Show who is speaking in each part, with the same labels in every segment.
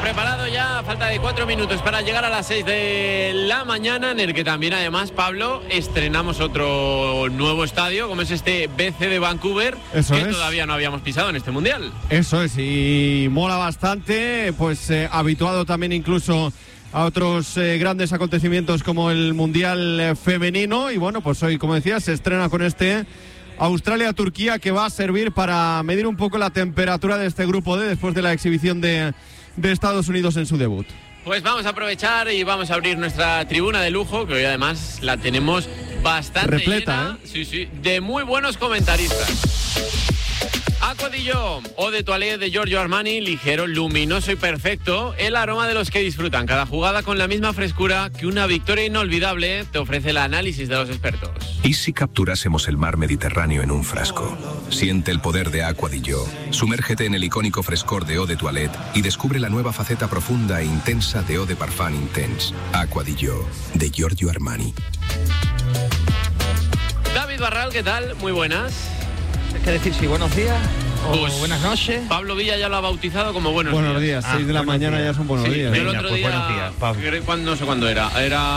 Speaker 1: preparado ya, falta de 4 minutos para llegar a las 6 de la mañana, en el que también además, Pablo, estrenamos otro nuevo estadio, como es este BC de Vancouver, todavía no habíamos pisado en este Mundial.
Speaker 2: Eso es, y mola bastante, pues habituado también incluso a otros grandes acontecimientos como el Mundial femenino, y bueno, pues hoy, como decía, se estrena con este Australia-Turquía, que va a servir para medir un poco la temperatura de este grupo D después de la exhibición de Estados Unidos en su debut.
Speaker 1: Pues vamos a aprovechar y vamos a abrir nuestra tribuna de lujo, que hoy además la tenemos bastante
Speaker 2: repleta,
Speaker 1: llena, sí, de muy buenos comentaristas. Aqua di Gio, Eau de Toilette de Giorgio Armani, ligero, luminoso y perfecto, el aroma de los que disfrutan cada jugada con la misma frescura que una victoria inolvidable te ofrece el análisis de los expertos.
Speaker 3: ¿Y si capturásemos el mar Mediterráneo en un frasco? Siente el poder de Aqua di Gio. Sumérgete en el icónico frescor de Eau de Toilette y descubre la nueva faceta profunda e intensa de Eau de Parfum Intense. Aqua di Gio, de Giorgio Armani.
Speaker 1: David Barral, ¿qué tal? Muy buenas.
Speaker 4: Es que decir, sí, buenos días o
Speaker 1: pues,
Speaker 4: buenas noches.
Speaker 1: Pablo Villa ya lo ha bautizado como buenos
Speaker 2: días. 6 de la mañana días. Ya son buenos días.
Speaker 1: Yo el otro día,
Speaker 4: buenos días, Pablo.
Speaker 1: No sé cuándo era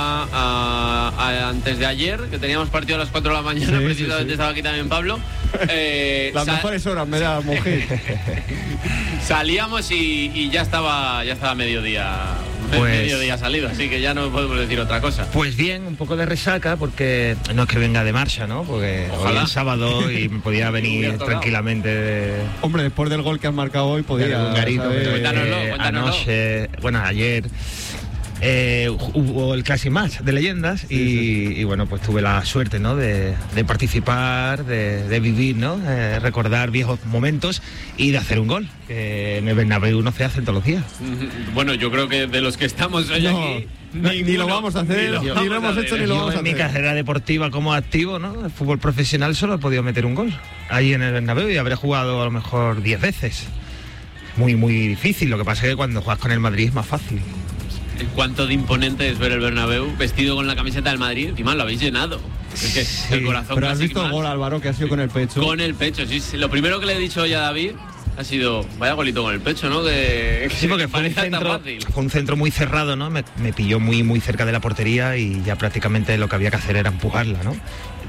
Speaker 1: antes de ayer, que teníamos partido a las 4 de la mañana, precisamente estaba aquí también Pablo.
Speaker 2: Las mejores horas me da mujer.
Speaker 1: Salíamos y ya estaba mediodía. Mediodía salido, así que ya no podemos decir otra cosa.
Speaker 4: Pues bien, un poco de resaca, porque no es que venga de marcha, ¿no? Porque hoy es sábado y me podía venir tranquilamente.
Speaker 2: Hombre, después del gol que has marcado hoy, podía.
Speaker 1: Cuéntanoslo.
Speaker 4: Anoche, ayer hubo el Classic Match de leyendas y bueno, pues tuve la suerte, ¿no? de participar, de vivir, ¿no? Recordar viejos momentos y de hacer un gol, que en el Bernabéu no se hacen todos los días.
Speaker 1: Bueno, yo creo que de los que estamos hoy aquí
Speaker 2: ni lo vamos a hacer, ni lo hemos hecho ni lo vamos a hacer.
Speaker 4: En mi carrera deportiva como activo, ¿no? El fútbol profesional solo he podido meter un gol ahí en el Bernabéu y habré jugado a lo mejor 10 veces. Muy, muy difícil. Lo que pasa es que cuando juegas con el Madrid es más fácil.
Speaker 1: ¿Cuánto de imponente es ver el Bernabéu vestido con la camiseta del Madrid? Encima lo habéis llenado. Es que
Speaker 2: sí,
Speaker 1: el corazón.
Speaker 2: Pero has visto el gol, Álvaro, que ha sido con el pecho.
Speaker 1: Con el pecho, sí. Lo primero que le he dicho hoy a David ha sido, vaya golito con el pecho, ¿no?
Speaker 4: Sí, porque fue un centro muy cerrado, ¿no? Me pilló muy, muy cerca de la portería y ya prácticamente lo que había que hacer era empujarla, ¿no?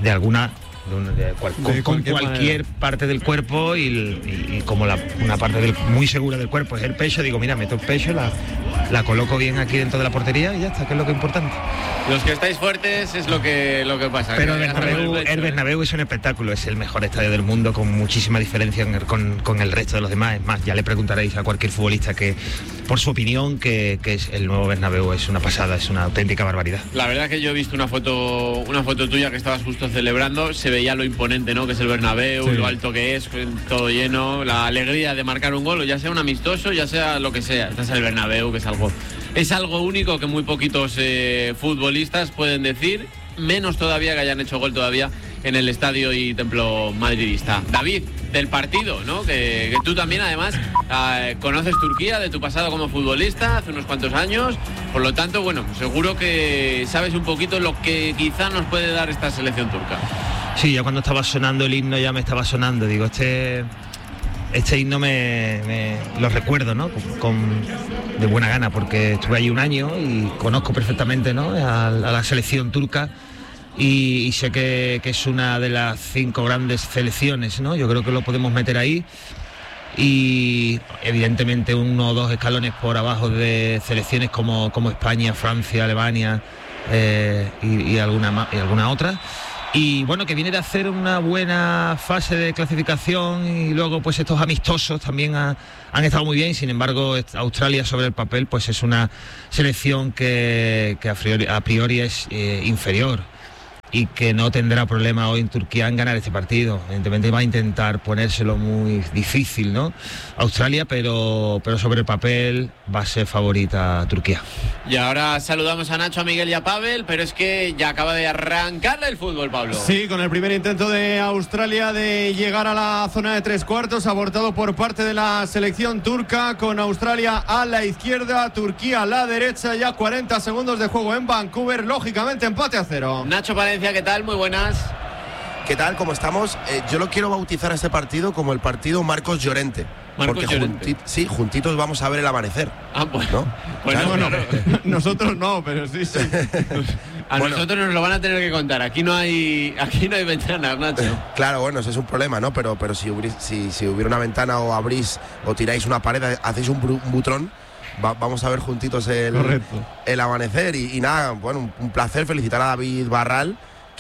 Speaker 4: Con cualquier parte del cuerpo y como una parte muy segura del cuerpo es el pecho, digo, mira, meto el pecho, la coloco bien aquí dentro de la portería y ya está, que es lo que es importante.
Speaker 1: Los que estáis fuertes es lo que pasa.
Speaker 4: Pero el Bernabéu es un espectáculo, es el mejor estadio del mundo con muchísima diferencia con el resto de los demás. Es más, ya le preguntaréis a cualquier futbolista que por su opinión que es el nuevo Bernabéu, es una pasada, es una auténtica barbaridad.
Speaker 1: La verdad es que yo he visto una foto tuya que estabas justo celebrando, se veía lo imponente, ¿no? Que es el Bernabéu, lo alto que es, todo lleno, la alegría de marcar un gol, ya sea un amistoso, ya sea lo que sea. Este es el Bernabéu, que es algo único que muy poquitos futbolistas pueden decir, menos todavía que hayan hecho gol todavía en el estadio y templo madridista. David, del partido, ¿no? Que tú también además conoces Turquía de tu pasado como futbolista hace unos cuantos años, por lo tanto, bueno, seguro que sabes un poquito lo que quizá nos puede dar esta selección turca.
Speaker 4: Sí, ya cuando estaba sonando el himno ya me estaba sonando, digo, este himno me lo recuerdo, ¿no? De buena gana, porque estuve allí un año y conozco perfectamente, ¿no? a la selección turca y sé que es una de las 5 grandes selecciones, ¿no? Yo creo que lo podemos meter ahí y evidentemente 1 o 2 escalones por abajo de selecciones como España, Francia, Alemania y alguna otra. Y bueno, que viene de hacer una buena fase de clasificación y luego pues estos amistosos también han estado muy bien. Sin embargo, Australia sobre el papel pues es una selección que a priori es inferior y que no tendrá problema hoy en Turquía en ganar este partido. Evidentemente va a intentar ponérselo muy difícil, ¿no? Australia, pero sobre el papel va a ser favorita Turquía.
Speaker 1: Y ahora saludamos a Nacho, a Miguel y a Pavel, pero es que ya acaba de arrancarle el fútbol, Pablo.
Speaker 2: Sí, con el primer intento de Australia de llegar a la zona de 3/4, abortado por parte de la selección turca, con Australia a la izquierda, Turquía a la derecha, ya 40 segundos de juego en Vancouver, lógicamente empate a 0.
Speaker 1: Nacho Palencia, ¿qué tal? Muy buenas.
Speaker 5: ¿Qué tal? ¿Cómo estamos? Yo lo quiero bautizar a este partido como el partido Marcos Llorente.
Speaker 1: Marcos Llorente.
Speaker 5: Juntitos vamos a ver el amanecer.
Speaker 1: Ah, pues,
Speaker 5: ¿no?
Speaker 1: Pues
Speaker 5: claro,
Speaker 1: no,
Speaker 2: Bueno, nosotros no, pero sí.
Speaker 1: A nosotros nos lo van a tener que contar. Aquí no hay ventanas, Nacho.
Speaker 5: Claro, bueno, ese es un problema, ¿no? Pero si hubiera una ventana o abrís o tiráis una pared, hacéis un butrón, vamos a ver juntitos el amanecer. Y nada, bueno, un placer felicitar a David Barral,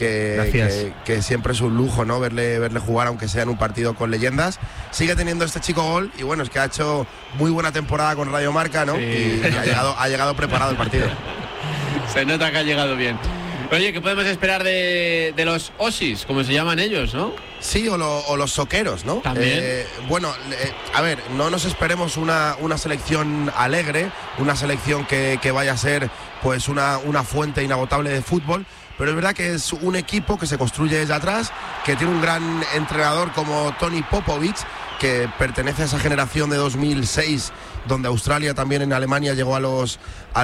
Speaker 5: que siempre es un lujo, ¿no? Verle jugar, aunque sea en un partido con leyendas. Sigue teniendo este chico gol y bueno, es que ha hecho muy buena temporada con Radio Marca, ¿no? Sí. Y ha llegado preparado el partido.
Speaker 1: Se nota que ha llegado bien. Oye, ¿qué podemos esperar de los Osis, como se llaman ellos, no?
Speaker 5: Sí, o los soqueros, ¿no?
Speaker 1: También.
Speaker 5: A ver, no nos esperemos una selección alegre, una selección que vaya a ser pues una fuente inagotable de fútbol, pero es verdad que es un equipo que se construye desde atrás, que tiene un gran entrenador como Tony Popovic, que pertenece a esa generación de 2006, donde Australia también en Alemania llegó a los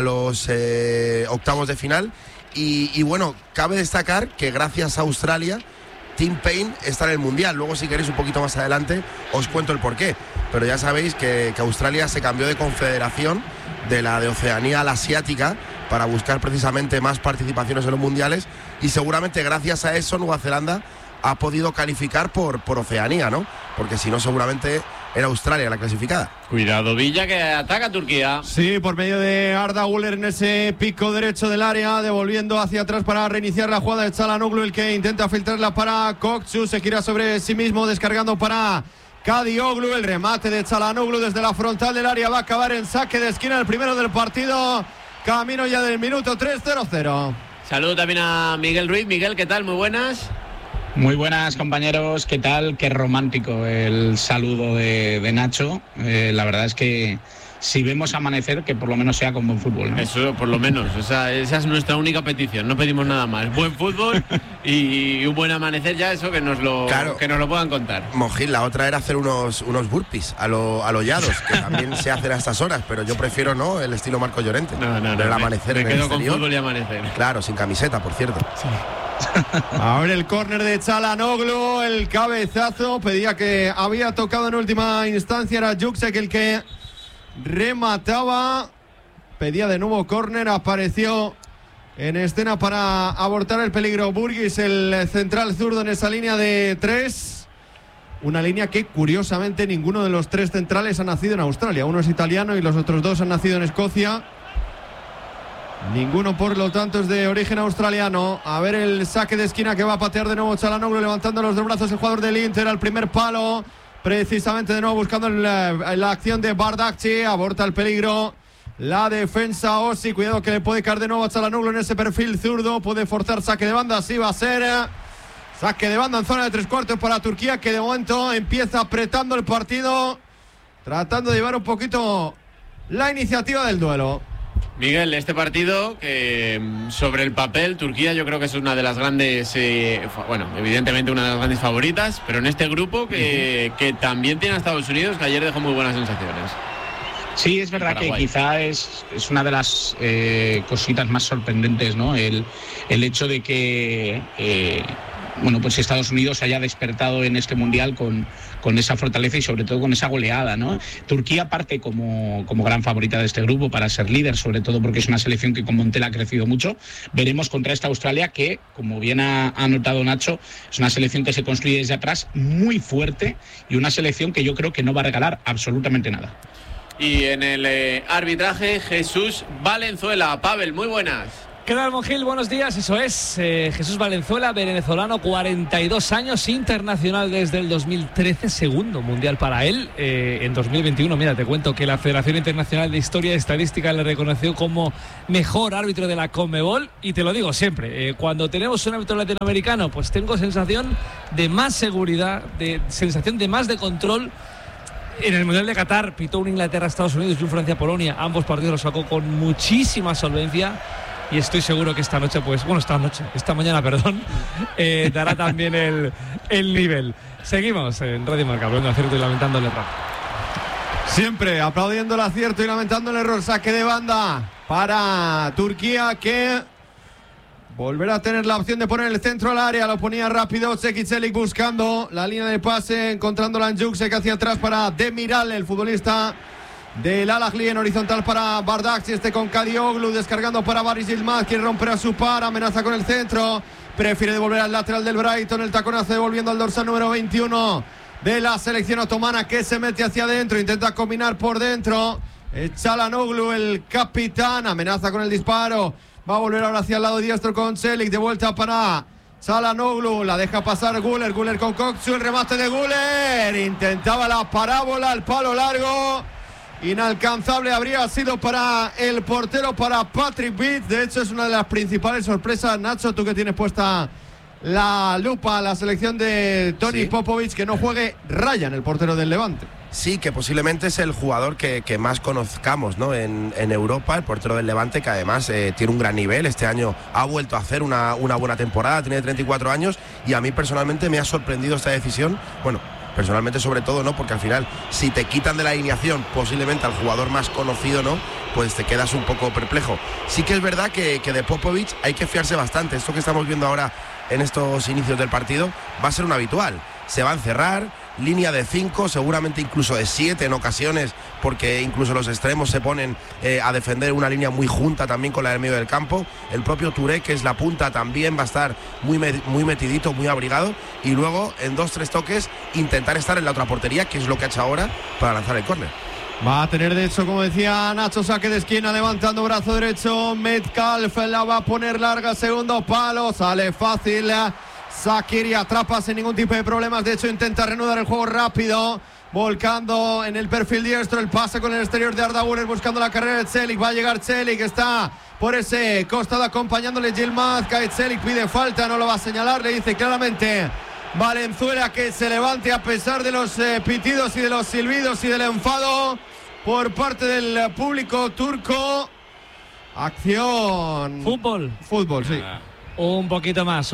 Speaker 5: octavos de final. Y bueno, cabe destacar que gracias a Australia, Tim Payne está en el Mundial. Luego, si queréis, un poquito más adelante os cuento el porqué. Pero ya sabéis que Australia se cambió de confederación, de la de Oceanía a la asiática, para buscar precisamente más participaciones en los mundiales, y seguramente gracias a eso Nueva Zelanda ha podido calificar por Oceanía, ¿no? Porque si no, seguramente era Australia la clasificada.
Speaker 1: Cuidado, Villa, que ataca a Turquía.
Speaker 2: Sí, por medio de Arda Güler en ese pico derecho del área, devolviendo hacia atrás para reiniciar la jugada de Çalhanoğlu, el que intenta filtrarla para Kokçu, se gira sobre sí mismo, descargando para Kadioglu. El remate de Çalhanoğlu desde la frontal del área va a acabar en saque de esquina, el primero del partido. Camino ya del minuto 3, 0-0.
Speaker 1: Saludo también a Miguel Ruiz. Miguel, ¿qué tal? Muy buenas.
Speaker 6: Muy buenas, compañeros. ¿Qué tal? Qué romántico el saludo de Nacho. La verdad es que si vemos amanecer, que por lo menos sea con buen fútbol, ¿no?
Speaker 1: Eso, por lo menos. Esa es nuestra única petición. No pedimos nada más. Buen fútbol y un buen amanecer, ya eso que nos lo puedan contar.
Speaker 5: Mojín, la otra era hacer unos burpees a lo Llados, que también se hacen a estas horas, pero yo prefiero no el estilo Marcos Llorente.
Speaker 1: No.
Speaker 5: El amanecer
Speaker 1: me
Speaker 5: en
Speaker 1: quedo
Speaker 5: el
Speaker 1: con
Speaker 5: exterior.
Speaker 1: fútbol y amanecer.
Speaker 5: Claro, sin camiseta, por cierto.
Speaker 1: Sí.
Speaker 2: Ahora el córner de Çalhanoğlu, el cabezazo, pedía que había tocado en última instancia, era Juksek el que remataba, pedía de nuevo córner, apareció en escena para abortar el peligro Burgis, el central zurdo en esa línea de 3, una línea que curiosamente ninguno de los 3 centrales ha nacido en Australia, uno es italiano y los otros 2 han nacido en Escocia. Ninguno, por lo tanto, es de origen australiano. A ver el saque de esquina que va a patear de nuevo Çalhanoğlu, levantando los dos brazos el jugador del Inter al primer palo. Precisamente de nuevo buscando la acción de Bardakci. Aborta el peligro la defensa Ossi. Cuidado que le puede caer de nuevo a Çalhanoğlu en ese perfil zurdo. Puede forzar saque de banda. Así va a ser. Saque de banda en zona de 3/4 para Turquía, que de momento empieza apretando el partido, tratando de llevar un poquito la iniciativa del duelo.
Speaker 1: Miguel, este partido que sobre el papel Turquía yo creo que es una de las grandes, evidentemente una de las grandes favoritas, pero en este grupo que también tiene a Estados Unidos, que ayer dejó muy buenas sensaciones.
Speaker 6: Sí, es verdad que quizá es una de las cositas más sorprendentes, ¿no? El hecho de que pues Estados Unidos haya despertado en este mundial con esa fortaleza y sobre todo con esa goleada, ¿no? Turquía parte como gran favorita de este grupo para ser líder, sobre todo porque es una selección que con Montiel ha crecido mucho. Veremos contra esta Australia que, como bien ha notado Nacho, es una selección que se construye desde atrás muy fuerte y una selección que yo creo que no va a regalar absolutamente nada.
Speaker 1: Y en el arbitraje, Jesús Valenzuela. Pavel, muy buenas.
Speaker 7: ¿Qué tal, Mongil? Buenos días, eso es. Jesús Valenzuela, venezolano, 42 años, internacional desde el 2013, segundo mundial para él. En 2021, mira, te cuento que la Federación Internacional de Historia y Estadística le reconoció como mejor árbitro de la Conmebol. Y te lo digo siempre, cuando tenemos un árbitro latinoamericano, pues tengo sensación de más seguridad, sensación de más de control. En el Mundial de Qatar pitó un Inglaterra-Estados Unidos y un Francia-Polonia. Ambos partidos los sacó con muchísima solvencia. Y estoy seguro que esta mañana, dará también el nivel. Seguimos en Radio Marca, hablando de acierto y lamentando el error.
Speaker 2: Siempre aplaudiendo el acierto y lamentando el error. Saque de banda para Turquía, que Volverá a tener la opción de poner el centro al área. Lo ponía rápido Zeki Çelik buscando la línea de pase, encontrando la Njuksek hacia atrás para Demiral, el futbolista del Al-Ahly, en horizontal para Bardakci, con Kadioglu, descargando para Baris Yilmaz, quiere romper a su par, amenaza con el centro, prefiere devolver al lateral del Brighton, el taconazo devolviendo al dorsal número 21 de la selección otomana, que se mete hacia adentro, intenta combinar por dentro. Çalhanoğlu, el capitán, amenaza con el disparo, va a volver ahora hacia el lado diestro con Çelik, de vuelta para Çalhanoğlu, la deja pasar Güler con Kokçu, el remate de Güler, intentaba la parábola al palo largo, inalcanzable habría sido para el portero, para Patrick Vich. De hecho es una de las principales sorpresas, Nacho, tú que tienes puesta la lupa a la selección de Toni Popovic, que no juegue Ryan, el portero del Levante.
Speaker 5: Sí, que posiblemente es el jugador que más conozcamos, ¿no? en Europa, el portero del Levante, que además tiene un gran nivel. Este año ha vuelto a hacer una buena temporada, tiene 34 años y a mí personalmente me ha sorprendido esta decisión. Bueno, personalmente sobre todo, ¿no? Porque al final, si te quitan de la alineación posiblemente al jugador más conocido, ¿no? Pues te quedas un poco perplejo. Sí que es verdad que de Popovic hay que fiarse bastante. Esto que estamos viendo ahora en estos inicios del partido va a ser un habitual. Se va a encerrar, línea de 5, seguramente incluso de 7 en ocasiones, porque incluso los extremos se ponen a defender una línea muy junta también con la del medio del campo. El propio Touré, que es la punta, también va a estar muy metidito, muy abrigado, y luego en 2-3 toques intentar estar en la otra portería, que es lo que ha hecho ahora para lanzar el córner.
Speaker 2: Va a tener, de hecho, como decía Nacho, saque de esquina, levantando brazo derecho Metcalf, la va a poner larga, segundo palo, sale fácil Shaqiri, atrapa sin ningún tipo de problemas. De hecho intenta reanudar el juego rápido, volcando en el perfil diestro, el pase con el exterior de Arda Güler, buscando la carrera de Çelik. Va a llegar Çelik, está por ese costado acompañándole Yilmaz. Cae Çelik, pide falta, no lo va a señalar, le dice claramente Valenzuela que se levante a pesar de los pitidos y de los silbidos y del enfado por parte del público turco. Acción. Fútbol, sí.
Speaker 7: Un poquito más.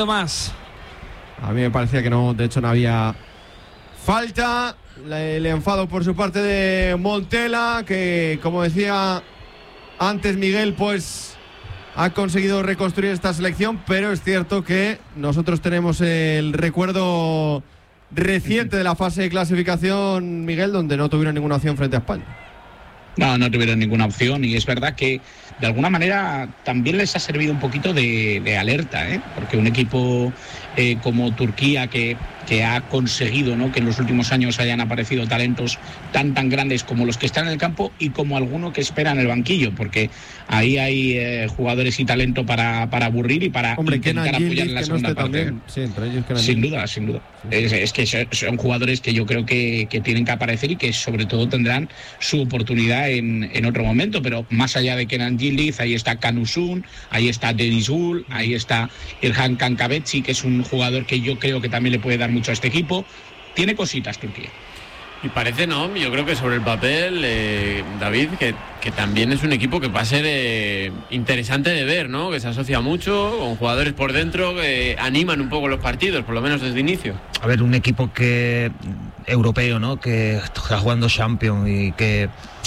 Speaker 2: A mí me parecía que no, de hecho no había falta. El enfado por su parte de Montella, que como decía antes Miguel, pues ha conseguido reconstruir esta selección, pero es cierto que nosotros tenemos el recuerdo reciente de la fase de clasificación, Miguel, donde no tuvieron ninguna opción frente a España.
Speaker 6: No tuvieron ninguna opción, y es verdad que de alguna manera también les ha servido un poquito de alerta, porque un equipo como Turquía que ha conseguido, ¿no?, que en los últimos años hayan aparecido talentos tan grandes como los que están en el campo y como alguno que espera en el banquillo, porque ahí hay jugadores y talento para aburrir y para intentar apoyar en la segunda parte.
Speaker 2: Sí, entre ellos
Speaker 6: sin duda. Sí. Es que son jugadores que yo creo que tienen que aparecer y que sobre todo tendrán su oportunidad en otro momento, pero más allá de Kenan Yildiz, ahí está Kanusun, ahí está Deniz Gül, ahí está Ilhan Kankabetsi, que es un jugador que yo creo que también le puede dar mucho a este equipo. Tiene cositas Turquía.
Speaker 1: Y parece, ¿no? Yo creo que sobre el papel, David, que también es un equipo que va a ser interesante de ver, ¿no? Que se asocia mucho con jugadores por dentro que animan un poco los partidos, por lo menos desde inicio.
Speaker 4: A ver, un equipo que europeo, ¿no?, que está jugando Champions y que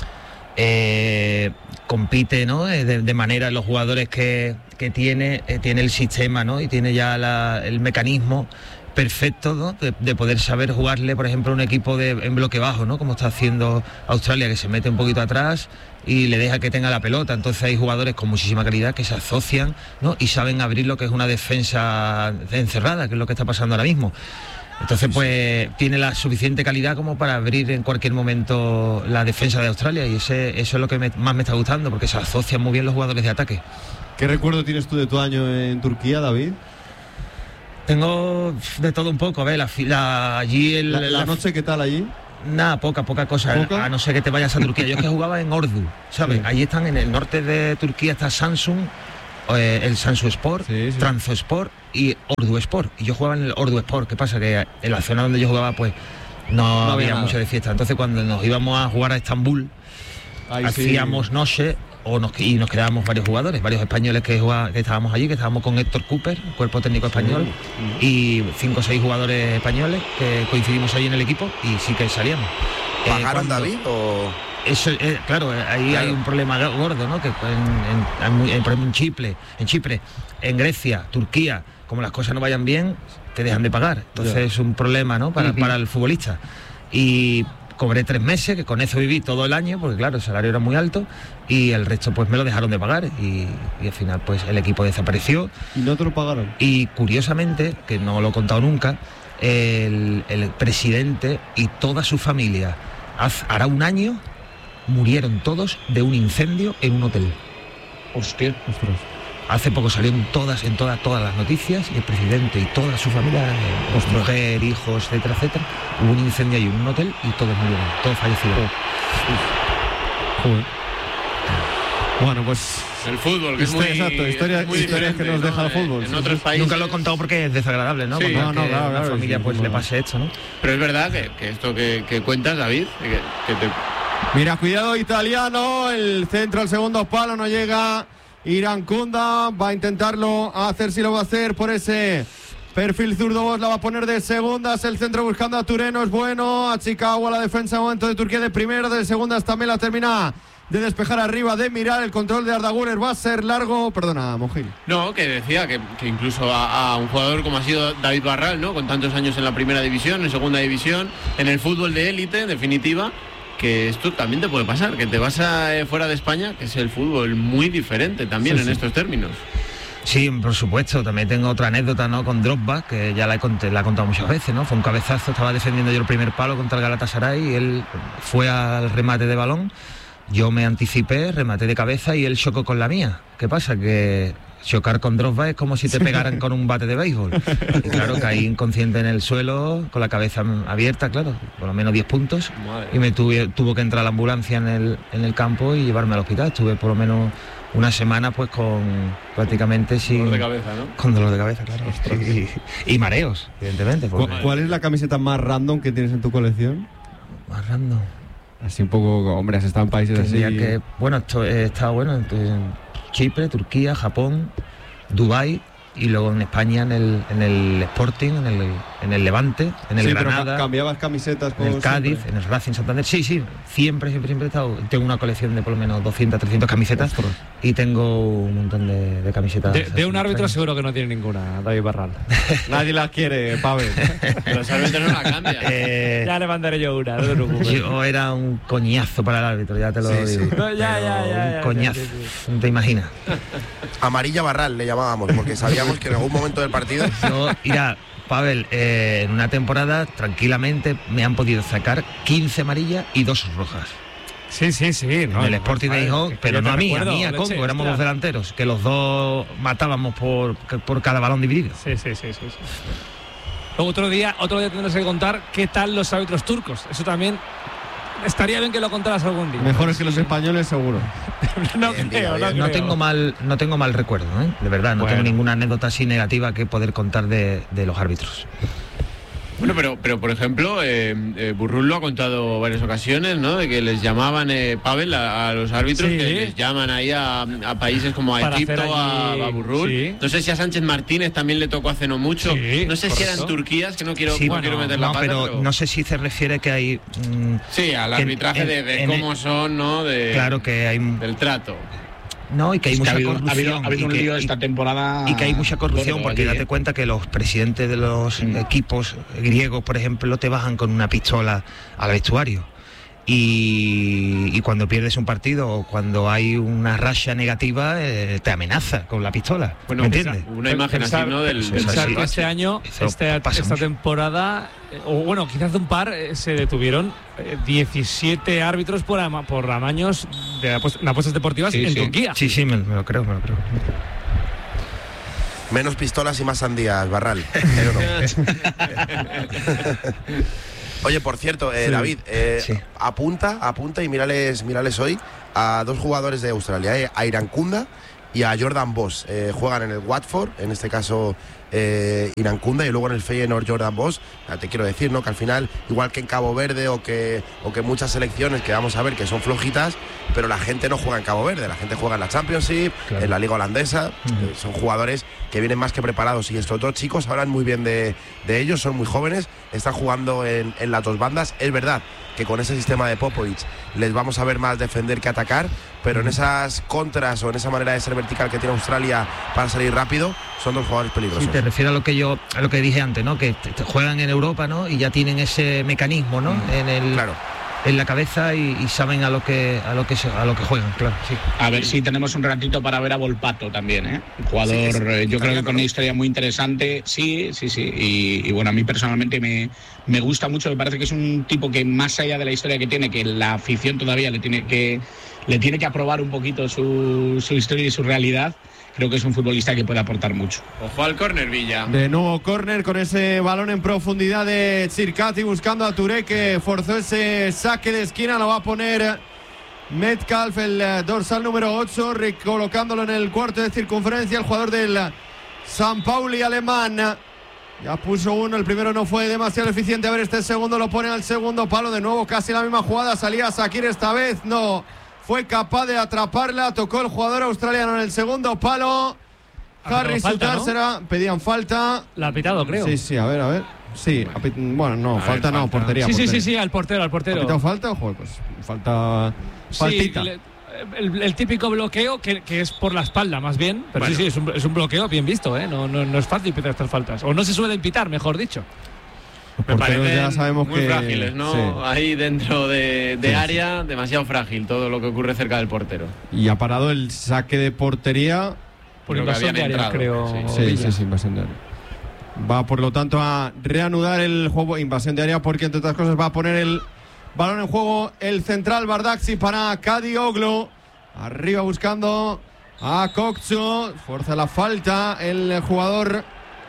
Speaker 4: compite, ¿no?, de manera, los jugadores que tiene el sistema, ¿no?, y tiene ya el mecanismo perfecto, ¿no?, de poder saber jugarle, por ejemplo, un equipo en bloque bajo, ¿no?, como está haciendo Australia, que se mete un poquito atrás y le deja que tenga la pelota. Entonces hay jugadores con muchísima calidad que se asocian, ¿no?, y saben abrir lo que es una defensa encerrada, que es lo que está pasando ahora mismo. Entonces, pues tiene la suficiente calidad como para abrir en cualquier momento la defensa de Australia, y eso es lo que más me está gustando, porque se asocian muy bien los jugadores de ataque.
Speaker 2: ¿Qué recuerdo tienes tú de tu año en Turquía, David?
Speaker 4: Tengo de todo un poco. A ver, allí
Speaker 2: la noche, ¿qué tal allí?
Speaker 4: Nada, poca cosa. ¿Poca? A no ser que te vayas a Turquía. Yo es que jugaba en Ordu, ¿sabes? Sí. Allí están, en el norte de Turquía está Samsung, el Samsung Sport, sí. Trabzonspor y Ordu Sport. Y yo jugaba en el Ordu Sport. ¿Qué pasa? Que en la zona donde yo jugaba, pues no había mucho de fiesta. Entonces, cuando nos íbamos a jugar a Estambul, hacíamos noche y nos quedábamos varios jugadores, varios españoles que estábamos allí, que estábamos con Héctor Cooper, cuerpo técnico español, y 5 o 6 jugadores españoles que coincidimos allí en el equipo, y sí que salíamos.
Speaker 5: ¿Pagaron, David, o...?
Speaker 4: Eso, claro, ahí hay un problema gordo, ¿no? Que por ejemplo en Chipre, en Grecia, Turquía, como las cosas no vayan bien, te dejan de pagar. Entonces es un problema, ¿no? Para el futbolista. Y cobré 3 meses, que con eso viví todo el año, porque claro, el salario era muy alto, y el resto pues me lo dejaron de pagar, y al final pues el equipo desapareció.
Speaker 2: ¿Y no te lo pagaron?
Speaker 4: Y curiosamente, que no lo he contado nunca, el presidente y toda su familia hará un año murieron todos de un incendio en un hotel.
Speaker 6: Hostia.
Speaker 4: Hace poco salieron todas las noticias, y el presidente y toda su familia, mujer, hijos, etcétera, etcétera. Hubo un incendio ahí en un hotel y todos murieron, todos fallecieron.
Speaker 2: Joder. Bueno, pues
Speaker 1: el fútbol, que es muy...
Speaker 2: Exacto, historias que nos deja el fútbol.
Speaker 1: En otros países...
Speaker 4: Nunca lo he contado porque es desagradable, ¿no?
Speaker 1: Sí,
Speaker 4: claro, a la familia pues le pase esto, ¿no?
Speaker 1: Pero es verdad que esto que cuentas, David, que te...
Speaker 2: Mira, cuidado italiano, el centro al segundo palo, no llega Irankunda, va a intentarlo, a hacer si lo va a hacer por ese perfil zurdo, Bosz la va a poner de segundas, el centro buscando a Tureno, es bueno, a Chicago, la defensa momento de Turquía de primera, de segundas también la termina de despejar arriba, de mirar, el control de Arda Güler va a ser largo, perdona, Mojil.
Speaker 1: No, que decía que incluso a un jugador como ha sido David Barral, ¿no? Con tantos años en la primera división, en segunda división, en el fútbol de élite, en definitiva, que esto también te puede pasar, que te vas fuera de España, que es el fútbol muy diferente también en estos términos.
Speaker 4: Sí, por supuesto. También tengo otra anécdota, ¿no? Con Drogba, que ya la he contado muchas veces, ¿no? Fue un cabezazo, estaba defendiendo yo el primer palo contra el Galatasaray y él fue al remate de balón, yo me anticipé, rematé de cabeza y él chocó con la mía. ¿Qué pasa? Que chocar con Drogba es como si te pegaran con un bate de béisbol. Y claro, caí inconsciente en el suelo, con la cabeza abierta, claro, por lo menos 10 puntos. Madre. Y me tuvo que entrar la ambulancia en el campo y llevarme al hospital. Estuve por lo menos una semana pues prácticamente sin...
Speaker 1: Dolor de cabeza, ¿no?
Speaker 4: Con dolor de cabeza, claro. Y mareos, evidentemente.
Speaker 2: ¿Cuál es la camiseta más random que tienes en tu colección?
Speaker 4: Más random.
Speaker 2: Así un poco, hombre, has estado en países
Speaker 4: tendría
Speaker 2: así...
Speaker 4: que, bueno, he estado en Chipre, Turquía, Japón, Dubái, y luego en España en el Sporting, en el Levante, en el Granada.
Speaker 2: Pero cambiabas camisetas
Speaker 4: en el Cádiz, siempre. En el Racing Santander. Sí, siempre he estado. Tengo una colección de por lo menos 200, 300 camisetas. Ostras. Y tengo un montón de camisetas.
Speaker 7: De un árbitro seguro que no tiene ninguna, David Barral.
Speaker 2: Nadie las quiere, Pavel.
Speaker 1: Los árbitros no la cambian.
Speaker 7: Ya le mandaré yo una, no te preocupes.
Speaker 4: Yo era un coñazo para el árbitro, ya te lo digo.
Speaker 7: Sí. No, ya.
Speaker 4: Un coñazo, no te imaginas.
Speaker 5: Amarilla Barral le llamábamos, porque sabíamos que en algún momento del partido...
Speaker 4: Mira, Pavel, en una temporada tranquilamente me han podido sacar 15 amarillas y 2 rojas.
Speaker 7: Sí.
Speaker 4: No, el Sporting de Gijón, pero no a mí, a Congo, éramos los delanteros, que los dos matábamos por cada balón dividido.
Speaker 7: Sí. Otro día tendrás que contar qué tal los árbitros turcos. Eso también estaría bien que lo contaras algún día.
Speaker 2: Mejores que los españoles, seguro.
Speaker 7: No creo.
Speaker 4: No tengo mal recuerdo, ¿eh? De verdad, no tengo ninguna anécdota así negativa que poder contar de los árbitros.
Speaker 1: Bueno, pero por ejemplo, Burrul lo ha contado varias ocasiones, ¿no? De que les llamaban, Pavel, a los árbitros, que les llaman ahí a países como a Egipto, a Burrul. Sí. No sé si a Sánchez Martínez también le tocó hace no mucho. Sí, no sé si eran Turquías, que no quiero meter la pata.
Speaker 4: Pero no sé si se refiere que hay...
Speaker 1: sí, al arbitraje de cómo son, ¿no?
Speaker 4: Claro que hay...
Speaker 1: Del trato.
Speaker 4: No, y que hay mucha corrupción.
Speaker 6: Ha habido un lío esta temporada.
Speaker 4: Y que hay mucha corrupción, porque date cuenta que los presidentes de los equipos griegos, por ejemplo, te bajan con una pistola al vestuario. Y cuando pierdes un partido o cuando hay una racha negativa, te amenaza con la pistola.
Speaker 1: Bueno,
Speaker 4: ¿me entiendes?
Speaker 1: Una imagen así, ¿no?
Speaker 7: Este año, esta temporada, o bueno, quizás un par, se detuvieron 17 árbitros por amaños de apuestas deportivas en Turquía.
Speaker 4: Sí, me lo creo.
Speaker 5: Menos pistolas y más sandías, Barral. Pero no. Oye, por cierto, David, apunta y mírales hoy a 2 jugadores de Australia, a Irankunda y a Jordan Bosz. Juegan en el Watford, en este caso Irankunda, y luego en el Feyenoord Jordan Bosch. Te quiero decir, ¿no?, que al final, igual que en Cabo Verde o que muchas selecciones que vamos a ver que son flojitas, pero la gente no juega en Cabo Verde, la gente juega en la Championship, claro, en la Liga Holandesa. Son jugadores que vienen más que preparados, y estos dos chicos hablan muy bien de ellos, son muy jóvenes, están jugando en las dos bandas. Es verdad que con ese sistema de Popovic les vamos a ver más defender que atacar, pero en esas contras o en esa manera de ser vertical que tiene Australia para salir rápido, son dos jugadores peligrosos.
Speaker 4: Sí, te refiero a lo que dije antes, ¿no?, que juegan en Europa, ¿no?, y ya tienen ese mecanismo, ¿no?,
Speaker 5: claro,
Speaker 4: en la cabeza, y saben a lo que juegan, claro, sí.
Speaker 6: A ver si tenemos un ratito para ver a Volpato también, ¿eh? Un jugador, sí, yo creo que con una historia muy interesante, sí, y bueno, a mí personalmente me gusta mucho, me parece que es un tipo que, más allá de la historia que tiene, que la afición todavía le tiene que aprobar un poquito su historia y su realidad. Creo que es un futbolista que puede aportar mucho.
Speaker 1: Ojo al córner, Villa.
Speaker 2: De nuevo córner con ese balón en profundidad de Circati buscando a Touré, que forzó ese saque de esquina. Lo va a poner Metcalf, el dorsal número 8, recolocándolo en el cuarto de circunferencia. El jugador del San Pauli alemán ya puso uno, el primero no fue demasiado eficiente. A ver, este segundo lo pone al segundo palo. De nuevo casi la misma jugada, salía Shakir, esta vez no fue capaz de atraparla, tocó el jugador australiano en el segundo palo. Harry Sutar, ¿no? Pedían falta.
Speaker 7: La ha pitado, creo.
Speaker 2: Sí, a ver. Sí, bueno, no, falta no, portería.
Speaker 7: Sí, al portero. ¿Ha
Speaker 2: pitado falta? Joder, pues falta. Faltita.
Speaker 7: Sí, el típico bloqueo que es por la espalda, más bien. Pero bueno, sí, es un bloqueo bien visto, ¿eh? No es fácil pitar estas faltas. O no se suelen pitar, mejor dicho.
Speaker 2: Me parece ya sabemos
Speaker 1: muy
Speaker 2: que
Speaker 1: frágiles, ¿no? Sí. Ahí dentro de área, demasiado frágil todo lo que ocurre cerca del portero.
Speaker 2: Y ha parado el saque de portería
Speaker 7: por invasión de área, creo.
Speaker 2: Sí, invasión de área. Va, por lo tanto, a reanudar el juego, invasión de área, porque entre otras cosas va a poner el balón en juego el central Bardakci para Kadioglu. Arriba buscando a Kokcu, fuerza la falta el jugador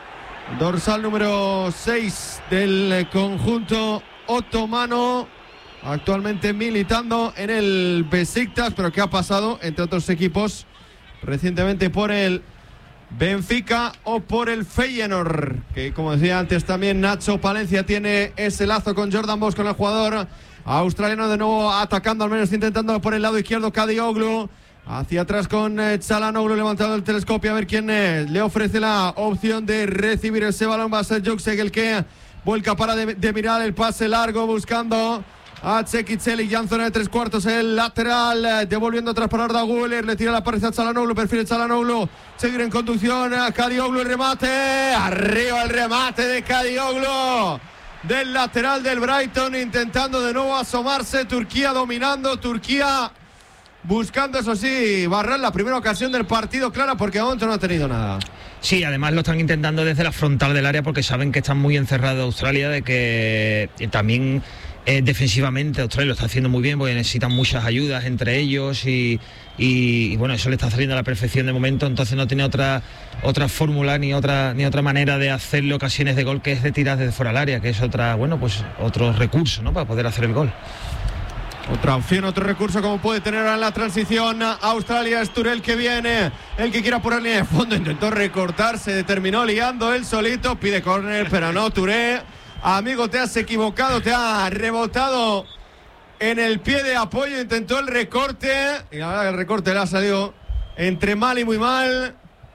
Speaker 2: dorsal número 6 del conjunto otomano, actualmente militando en el Besiktas, pero que ha pasado, entre otros equipos, recientemente por el Benfica o por el Feyenoord, que, como decía antes también Nacho Palencia, tiene ese lazo con Jordan Bosch, con el jugador australiano, de nuevo atacando, al menos intentándolo por el lado izquierdo. Kadioglu hacia atrás con Çalhanoğlu, levantando el telescopio a ver quién le ofrece la opción de recibir ese balón. Va a ser Juksek el que vuelca para de mirar el pase largo, buscando a Txekitxeli, ya en zona de 3/4, el lateral, devolviendo atrás para Arda Güler, le tira la pared a Çalhanoğlu, perfil Çalhanoğlu, seguir en conducción, a Kadioglu, el remate, arriba el remate de Kadioglu, del lateral del Brighton, intentando de nuevo asomarse. Turquía dominando, Turquía buscando, eso sí, barrar la primera ocasión del partido, clara, porque Onto no ha tenido nada.
Speaker 4: Sí, además lo están intentando desde la frontal del área, porque saben que están muy encerrados Australia, de que también defensivamente Australia lo está haciendo muy bien, porque necesitan muchas ayudas entre ellos y bueno, eso le está saliendo a la perfección de momento. Entonces no tiene otra fórmula ni otra manera de hacerle ocasiones de gol, que es de tirar desde fuera del área, que es otro recurso, ¿no?, para poder hacer el gol.
Speaker 2: Otra opción, otro recurso como puede tener ahora en la transición Australia. Es Touré el que viene, el que quiera poner línea de fondo, intentó recortarse, terminó liando él solito, pide córner, pero no. Touré, amigo, te has equivocado, te ha rebotado en el pie de apoyo, intentó el recorte y la verdad que el recorte le ha salido entre mal y muy mal.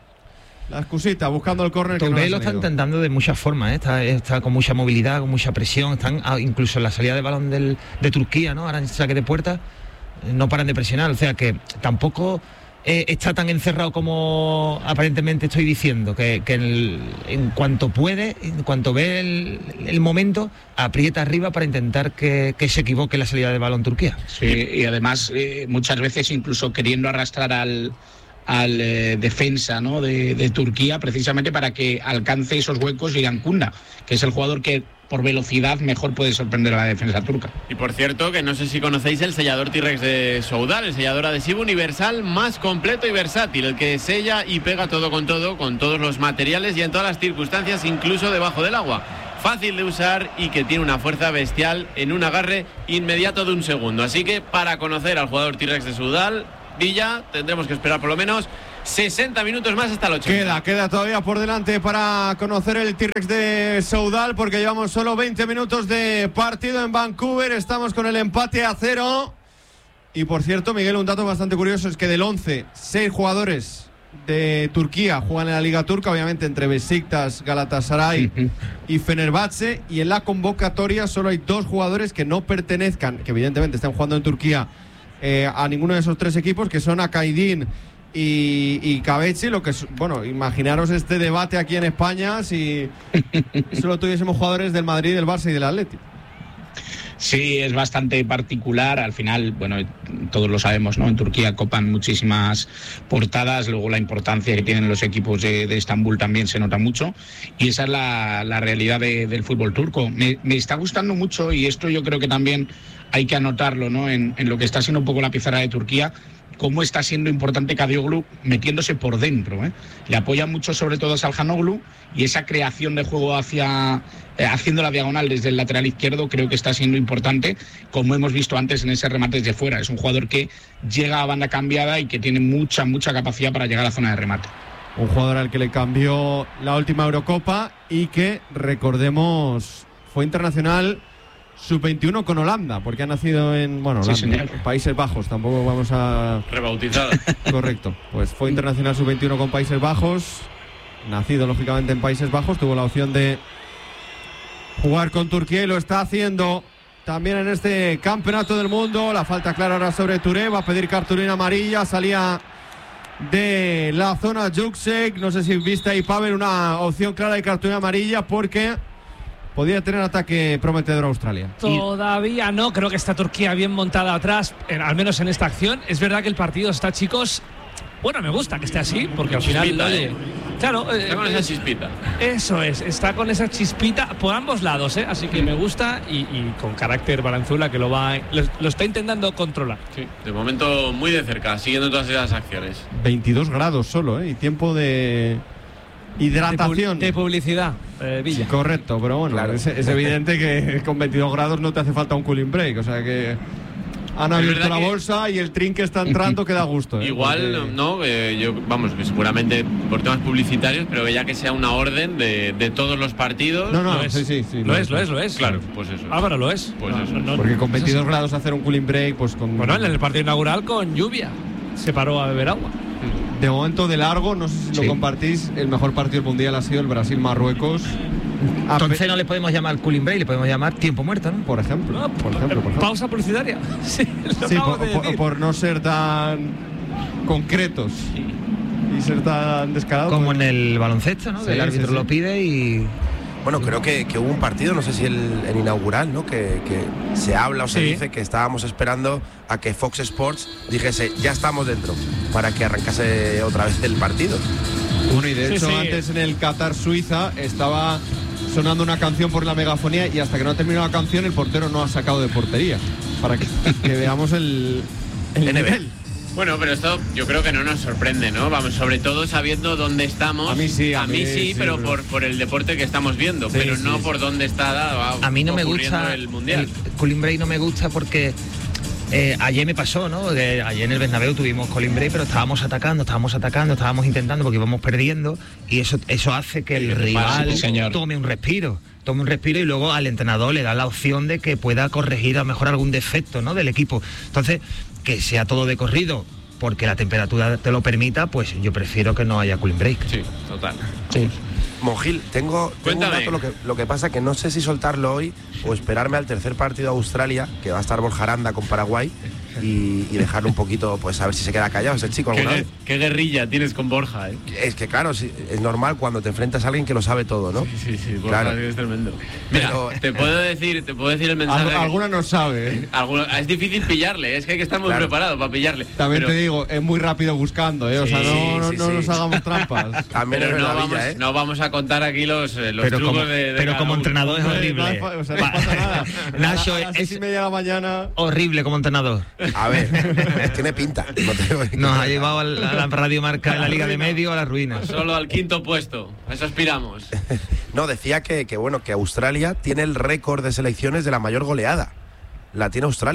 Speaker 2: La excusita, buscando el córner.
Speaker 4: Touré lo está intentando de muchas formas, ¿eh? Está con mucha movilidad, con mucha presión. Están incluso en la salida de balón de Turquía, ¿no? Ahora en saque de puerta no paran de presionar, o sea que tampoco está tan encerrado como aparentemente estoy diciendo, que en cuanto puede, en cuanto ve el momento, aprieta arriba para intentar que se equivoque la salida de balón Turquía.
Speaker 6: Sí, y además muchas veces incluso queriendo arrastrar al defensa, ¿no?, de Turquía, precisamente para que alcance esos huecos Irankunda, que es el jugador que por velocidad mejor puede sorprender a la defensa turca.
Speaker 1: Y por cierto, que no sé si conocéis el sellador T-Rex de Soudal, el sellador adhesivo universal más completo y versátil, el que sella y pega todo, con todos los materiales y en todas las circunstancias, incluso debajo del agua. Fácil de usar y que tiene una fuerza bestial en un agarre inmediato de un segundo. Así que para conocer al jugador T-Rex de Soudal, Villa, tendremos que esperar por lo menos 60 minutos más hasta el 80.
Speaker 2: Queda todavía por delante para conocer el T-Rex de Soudal, porque llevamos solo 20 minutos de partido en Vancouver. Estamos con el empate a 0. Y por cierto, Miguel, un dato bastante curioso es que del 11, 6 jugadores de Turquía juegan en la Liga Turca, obviamente entre Besiktas, Galatasaray y Fenerbahce, y en la convocatoria solo hay 2 jugadores que no pertenezcan, que evidentemente están jugando en Turquía, a ninguno de esos 3 equipos, que son Akaydin y Kabeci. Lo que es, bueno, imaginaros este debate aquí en España si solo tuviésemos jugadores del Madrid, del Barça y del Atlético.
Speaker 6: Sí, es bastante particular. Al final, bueno, todos lo sabemos, ¿no? En Turquía copan muchísimas portadas, luego la importancia que tienen los equipos de Estambul también se nota mucho, y esa es la realidad del fútbol turco. Me está gustando mucho, y esto yo creo que también hay que anotarlo, ¿no? En lo que está siendo un poco la pizarra de Turquía, cómo está siendo importante Kadioglu metiéndose por dentro, ¿eh? Le apoya mucho sobre todo a Çalhanoğlu, y esa creación de juego haciendo la diagonal desde el lateral izquierdo creo que está siendo importante, como hemos visto antes en ese remate desde fuera. Es un jugador que llega a banda cambiada y que tiene mucha capacidad para llegar a la zona de remate.
Speaker 2: Un jugador al que le cambió la última Eurocopa y que, recordemos, fue internacional sub-21 con Holanda, porque ha nacido en Holanda,
Speaker 6: sí,
Speaker 2: Países Bajos. Tampoco vamos a...
Speaker 1: Rebautizado.
Speaker 2: Correcto. Pues fue internacional sub-21 con Países Bajos, nacido lógicamente en Países Bajos, tuvo la opción de jugar con Turquía y lo está haciendo también en este campeonato del mundo. La falta clara ahora sobre Touré, va a pedir cartulina amarilla, salía de la zona Juksek. No sé si viste ahí, Pavel, una opción clara de cartulina amarilla porque podía tener ataque prometedor a Australia.
Speaker 7: Todavía no, creo que está Turquía bien montada atrás, al menos en esta acción. Es verdad que el partido está, chicos, bueno, me gusta que esté así, porque al final, claro,
Speaker 1: está con esa chispita.
Speaker 7: Eso es, está con esa chispita por ambos lados, así que me gusta, y con carácter Valenzuela, que lo está intentando controlar.
Speaker 1: Sí, de momento muy de cerca, siguiendo todas esas acciones.
Speaker 2: 22 grados solo, y tiempo de hidratación.
Speaker 7: De publicidad, Villa.
Speaker 2: Correcto, pero bueno, claro. Es evidente que con 22 grados no te hace falta un cooling break, o sea que han abierto la bolsa y el trin que está entrando que da gusto.
Speaker 1: Igual, porque... no, que seguramente por temas publicitarios, pero ya que sea una orden de todos los partidos.
Speaker 2: No,
Speaker 7: lo es.
Speaker 2: Sí.
Speaker 7: Lo es.
Speaker 1: Claro, pues eso.
Speaker 7: Álvaro, lo es.
Speaker 1: Pues eso.
Speaker 2: Porque con 22 grados hacer un cooling break, pues con...
Speaker 7: Bueno, en el partido inaugural con lluvia se paró a beber agua.
Speaker 2: De momento de largo, no sé si lo compartís, el mejor partido del mundial ha sido el Brasil-Marruecos.
Speaker 4: Entonces no le podemos llamar cooling break, le podemos llamar tiempo muerto, ¿no?
Speaker 2: Por ejemplo.
Speaker 7: Pausa publicitaria. Sí,
Speaker 2: por no ser tan concretos y ser tan descarados.
Speaker 4: Como en el baloncesto, ¿no?
Speaker 2: Sí,
Speaker 4: que el árbitro lo pide y...
Speaker 5: Bueno, creo que hubo un partido, no sé si el inaugural, ¿no? Que se habla o se dice que estábamos esperando a que Fox Sports dijese ya estamos dentro, para que arrancase otra vez el partido.
Speaker 2: Bueno, y de hecho antes en el Qatar-Suiza estaba sonando una canción por la megafonía, y hasta que no ha terminado la canción el portero no ha sacado de portería, para que veamos el nivel.
Speaker 1: Bueno, pero esto yo creo que no nos sorprende, ¿no? Vamos, sobre todo sabiendo dónde estamos.
Speaker 2: A mí sí,
Speaker 1: pero por el deporte que estamos viendo, pero no por dónde está
Speaker 4: a mí no me gusta
Speaker 1: el mundial.
Speaker 4: El cooling break no me gusta porque ayer me pasó, ¿no? Ayer en el Bernabéu tuvimos cooling break, pero estábamos atacando, estábamos intentando porque íbamos perdiendo, y eso hace que el rival tome un respiro y luego al entrenador le da la opción de que pueda corregir a lo mejor algún defecto, ¿no? Del equipo. Entonces, que sea todo de corrido porque la temperatura te lo permita, pues yo prefiero que no haya cooling break.
Speaker 1: Sí, total.
Speaker 4: Sí.
Speaker 5: Monjil, tengo un dato, lo que pasa que no sé si soltarlo hoy o esperarme al tercer partido de Australia, que va a estar Borja Aranda con Paraguay, y dejarlo un poquito, pues a ver si se queda callado ese chico alguna vez.
Speaker 1: Qué guerrilla tienes con Borja, ¿eh?
Speaker 5: Es que claro, es normal cuando te enfrentas a alguien que lo sabe todo, ¿no?
Speaker 1: Sí, Borja, claro. Es tremendo. Mira, pero... te puedo decir el mensaje.
Speaker 2: Alguna no sabe, ¿eh?
Speaker 1: Es difícil pillarle, es que hay que estar muy preparado para pillarle.
Speaker 2: También te digo, es muy rápido buscando, ¿eh? O sea, no nos hagamos trampas.
Speaker 5: También
Speaker 1: pero no vamos a contar aquí los trucos de
Speaker 4: pero como entrenador es horrible.
Speaker 2: No pasa nada.
Speaker 4: Nacho,
Speaker 2: a las 6:30 de la mañana.
Speaker 4: Horrible como entrenador.
Speaker 5: A ver, tiene pinta.
Speaker 4: Nos ha llevado a la Radio Marca en la Liga de Medio a la ruina.
Speaker 1: Solo al 5º puesto. A eso aspiramos.
Speaker 5: No, decía que Australia tiene el récord de selecciones de la mayor goleada. La tiene Australia.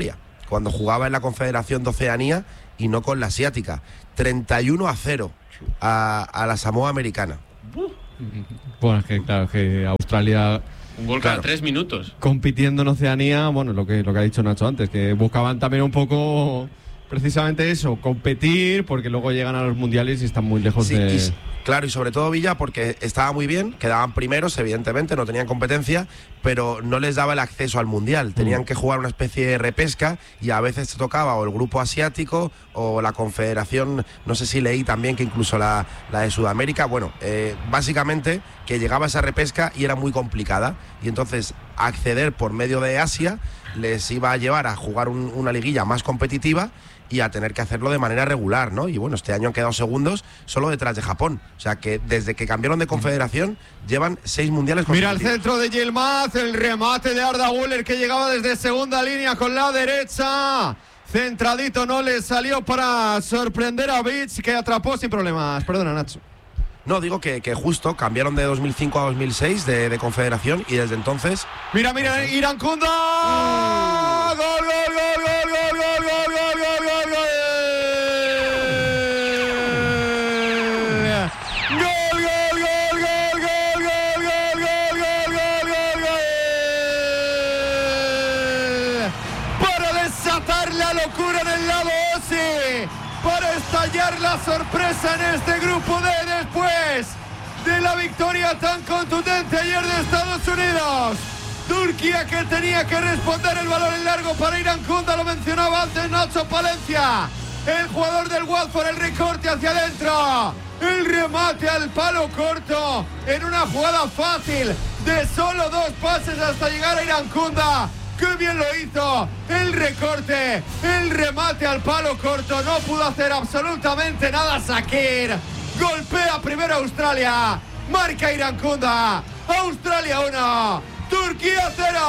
Speaker 5: cuando jugaba en la Confederación de Oceanía y no con la asiática. 31-0 a la Samoa americana.
Speaker 2: Bueno, es que claro, que Australia...
Speaker 1: Un gol cada 3 minutos.
Speaker 2: Compitiendo en Oceanía, bueno, lo que ha dicho Nacho antes, que buscaban también un poco precisamente eso, competir, porque luego llegan a los mundiales y están muy lejos de...
Speaker 5: Claro, y sobre todo Villa, porque estaba muy bien, quedaban primeros, evidentemente, no tenían competencia, pero no les daba el acceso al Mundial. Tenían que jugar una especie de repesca y a veces te tocaba o el grupo asiático o la Confederación, no sé si leí también que incluso la de Sudamérica. Bueno, básicamente que llegaba esa repesca y era muy complicada. Y entonces acceder por medio de Asia les iba a llevar a jugar una liguilla más competitiva y a tener que hacerlo de manera regular, ¿no? Y bueno, este año han quedado segundos solo detrás de Japón. O sea que desde que cambiaron de confederación llevan 6 mundiales consecutivos.
Speaker 2: Mira el centro de Yilmaz, el remate de Arda Güler que llegaba desde segunda línea con la derecha. Centradito, no le salió para sorprender a Beach, que atrapó sin problemas. Perdona, Nacho.
Speaker 5: No, digo que justo cambiaron de 2005 a 2006 de confederación y desde entonces...
Speaker 2: Mira, Irankunda. ¡Gol, gol, gol, gol, gol, gol, gol, gol, gol, gol, gol! Locura en el lado Osi para estallar la sorpresa en este grupo D después de la victoria tan contundente ayer de Estados Unidos. Turquía, que tenía que responder el balón en largo para Irankunda, lo mencionaba antes Nacho Palencia, el jugador del Watford, el recorte hacia adentro, el remate al palo corto en una jugada fácil de solo 2 pases hasta llegar a Irankunda. ¡Qué bien lo hizo! El recorte, el remate al palo corto, no pudo hacer absolutamente nada Shakir. Golpea primero Australia, marca Irankunda. Australia 1, Turquía 0.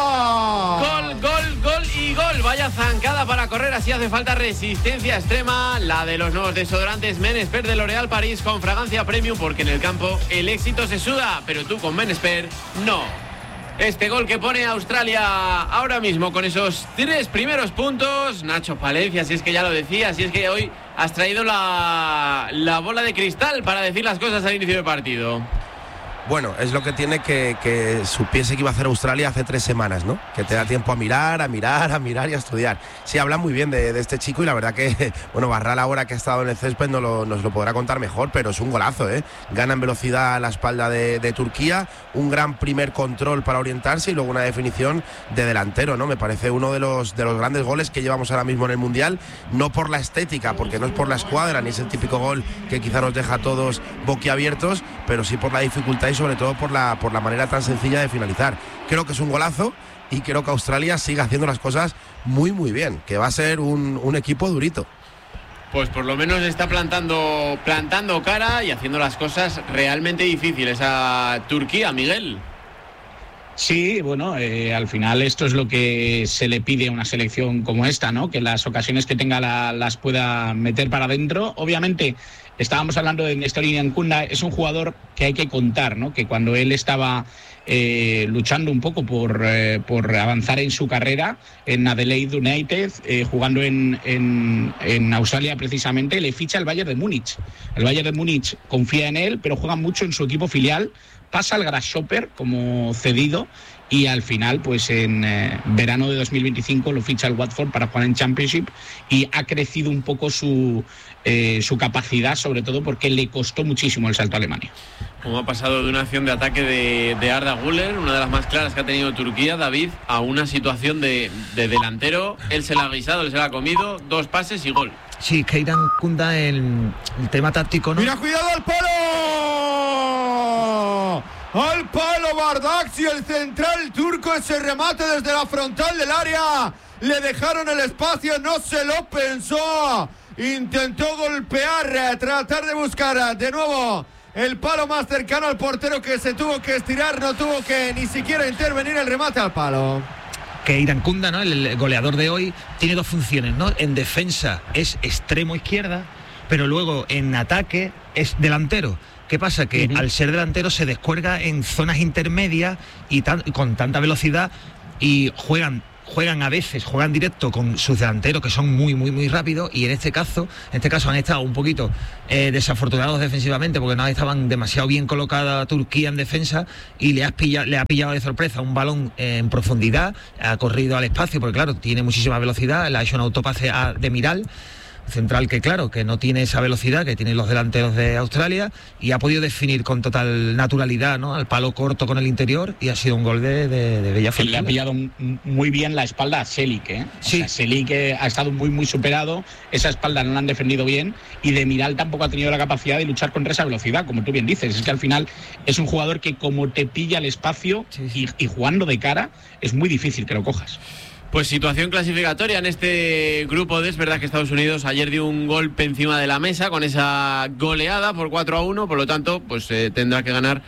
Speaker 1: Gol, gol, gol y gol. Vaya zancada para correr, así hace falta resistencia extrema. La de los nuevos desodorantes Men-Expert de L'Oréal París con fragancia premium, porque en el campo el éxito se suda, pero tú con Men-Expert no. Este gol que pone a Australia ahora mismo con esos 3 primeros puntos. Nacho Palencia, si es que ya lo decía, si es que hoy has traído la bola de cristal para decir las cosas al inicio del partido.
Speaker 5: Bueno, es lo que tiene que supiese que iba a hacer Australia hace 3 semanas, ¿no? Que te da tiempo a mirar y a estudiar. Sí, habla muy bien de este chico y la verdad que, bueno, Barral ahora que ha estado en el césped nos lo podrá contar mejor, pero es un golazo, ¿eh? Gana en velocidad a la espalda de Turquía, un gran primer control para orientarse y luego una definición de delantero, ¿no? Me parece uno de los grandes goles que llevamos ahora mismo en el Mundial, no por la estética, porque no es por la escuadra, ni es el típico gol que quizá nos deja a todos boquiabiertos, pero sí por la dificultad y sobre todo por la manera tan sencilla de finalizar. Creo que es un golazo y creo que Australia sigue haciendo las cosas muy muy bien, que va a ser un equipo durito.
Speaker 1: Pues por lo menos está plantando cara y haciendo las cosas realmente difíciles a Turquía, Miguel.
Speaker 6: Sí, bueno, al final esto es lo que se le pide a una selección como esta, ¿no? Que las ocasiones que tenga las pueda meter para adentro. Obviamente, estábamos hablando de Néstor Irankunda, es un jugador que hay que contar, ¿no? Que cuando él estaba luchando un poco por avanzar en su carrera en Adelaide United, jugando en Australia precisamente, le ficha el Bayern de Múnich. El Bayern de Múnich confía en él, pero juega mucho en su equipo filial. Pasa al Grasshopper como cedido y al final, pues en verano de 2025 lo ficha el Watford para jugar en Championship y ha crecido un poco su capacidad, sobre todo porque le costó muchísimo el salto a Alemania.
Speaker 1: Como ha pasado de una acción de ataque de Arda Güler, una de las más claras que ha tenido Turquía, David, a una situación de delantero. Él se la ha guisado, él se la ha comido, 2 pases y gol.
Speaker 4: Sí, que Irankunda el tema táctico, ¿no?
Speaker 2: ¡Mira, cuidado al palo! ¡Al palo Bardakci, el central turco! Ese remate desde la frontal del área. Le dejaron el espacio, no se lo pensó. Intentó golpear, tratar de buscar de nuevo el palo más cercano al portero, que se tuvo que estirar, no tuvo que ni siquiera intervenir, el remate al palo.
Speaker 4: Que Irankunda, ¿no? El goleador de hoy, tiene 2 funciones, ¿no? En defensa es extremo izquierda, pero luego en ataque es delantero. ¿Qué pasa? Que al ser delantero se descuelga en zonas intermedias y con tanta velocidad y juegan juegan directo con sus delanteros que son muy, muy, muy rápidos, y en este caso han estado un poquito desafortunados defensivamente porque no estaban demasiado bien colocada Turquía en defensa, y le ha pillado de sorpresa un balón en profundidad, ha corrido al espacio porque claro, tiene muchísima velocidad, le ha hecho un autopase a Demiral, central que claro, que no tiene esa velocidad que tienen los delanteros de Australia, y ha podido definir con total naturalidad, ¿no?, al palo corto con el interior, y ha sido un gol de bella fortuna.
Speaker 6: Le ha pillado muy bien la espalda a Selik, ¿eh?
Speaker 4: Sí.
Speaker 6: O sea, Selik ha estado muy, muy superado, esa espalda no la han defendido bien, y Demiral tampoco ha tenido la capacidad de luchar contra esa velocidad, como tú bien dices. Es que al final es un jugador que como te pilla el espacio, sí. Y jugando de cara, es muy difícil que lo cojas.
Speaker 1: Pues situación clasificatoria en este grupo D. Es verdad que Estados Unidos ayer dio un golpe encima de la mesa con esa goleada por 4-1, por lo tanto, pues tendrá que ganar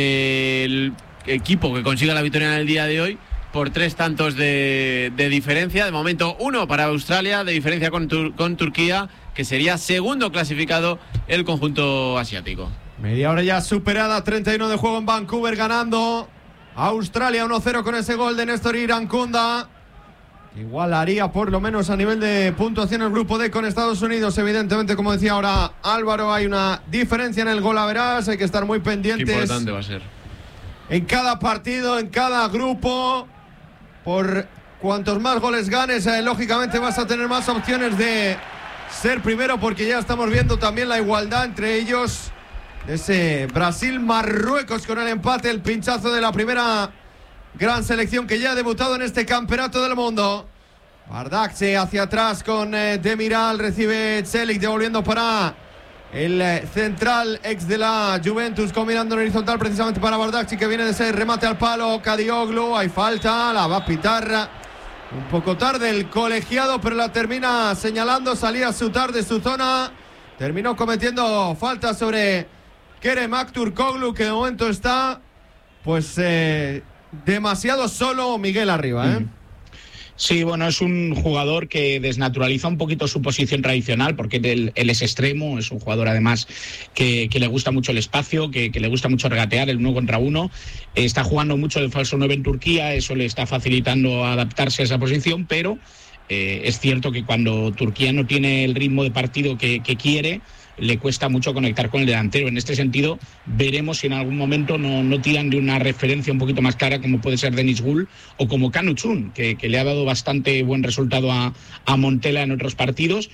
Speaker 1: el equipo que consiga la victoria en el día de hoy por 3 tantos de diferencia. De momento 1 para Australia, de diferencia con Turquía, que sería segundo clasificado el conjunto asiático.
Speaker 2: Media hora ya superada, 31 de juego en Vancouver, ganando Australia 1-0 con ese gol de Néstor Irankunda. Igual haría por lo menos a nivel de puntuación el grupo D con Estados Unidos. Evidentemente, como decía ahora Álvaro, hay una diferencia en el golaveras, hay que estar muy pendientes.
Speaker 1: Qué importante va a ser.
Speaker 2: En cada partido, en cada grupo, por cuantos más goles ganes, lógicamente vas a tener más opciones de ser primero, porque ya estamos viendo también la igualdad entre ellos. Ese Brasil-Marruecos con el empate, el pinchazo de la primera gran selección que ya ha debutado en este campeonato del mundo. Bardakci hacia atrás con Demiral, recibe Celik, devolviendo para el central ex de la Juventus, combinando en horizontal precisamente para Bardakci, que viene de ese remate al palo. Kadioglu, hay falta, la va a pitar un poco tarde el colegiado, pero la termina señalando. Salía su tarde, su zona, terminó cometiendo falta sobre Kerem Aktürkoğlu, que de momento está pues demasiado solo Miguel arriba, ¿eh?
Speaker 6: Sí, bueno, es un jugador que desnaturaliza un poquito su posición tradicional, porque él es extremo, es un jugador además que le gusta mucho el espacio, que le gusta mucho regatear el 1 contra 1. Está jugando mucho de falso 9 en Turquía, eso le está facilitando adaptarse a esa posición, pero es cierto que cuando Turquía no tiene el ritmo de partido que quiere, le cuesta mucho conectar con el delantero. En este sentido, veremos si en algún momento no tiran de una referencia un poquito más clara, como puede ser Deniz Gul o como Kanuchun, que le ha dado bastante buen resultado a Montela en otros partidos.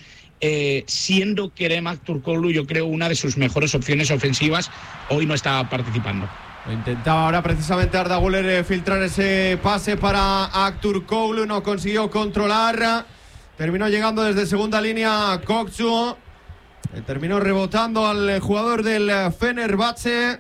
Speaker 6: Siendo Kerem Aktürkoğlu, yo creo, una de sus mejores opciones ofensivas, hoy no está participando.
Speaker 2: Intentaba ahora precisamente Arda Güler filtrar ese pase para Aktürkoğlu, no consiguió controlar. Terminó llegando desde segunda línea Göksu. Terminó rebotando al jugador del Fenerbahce.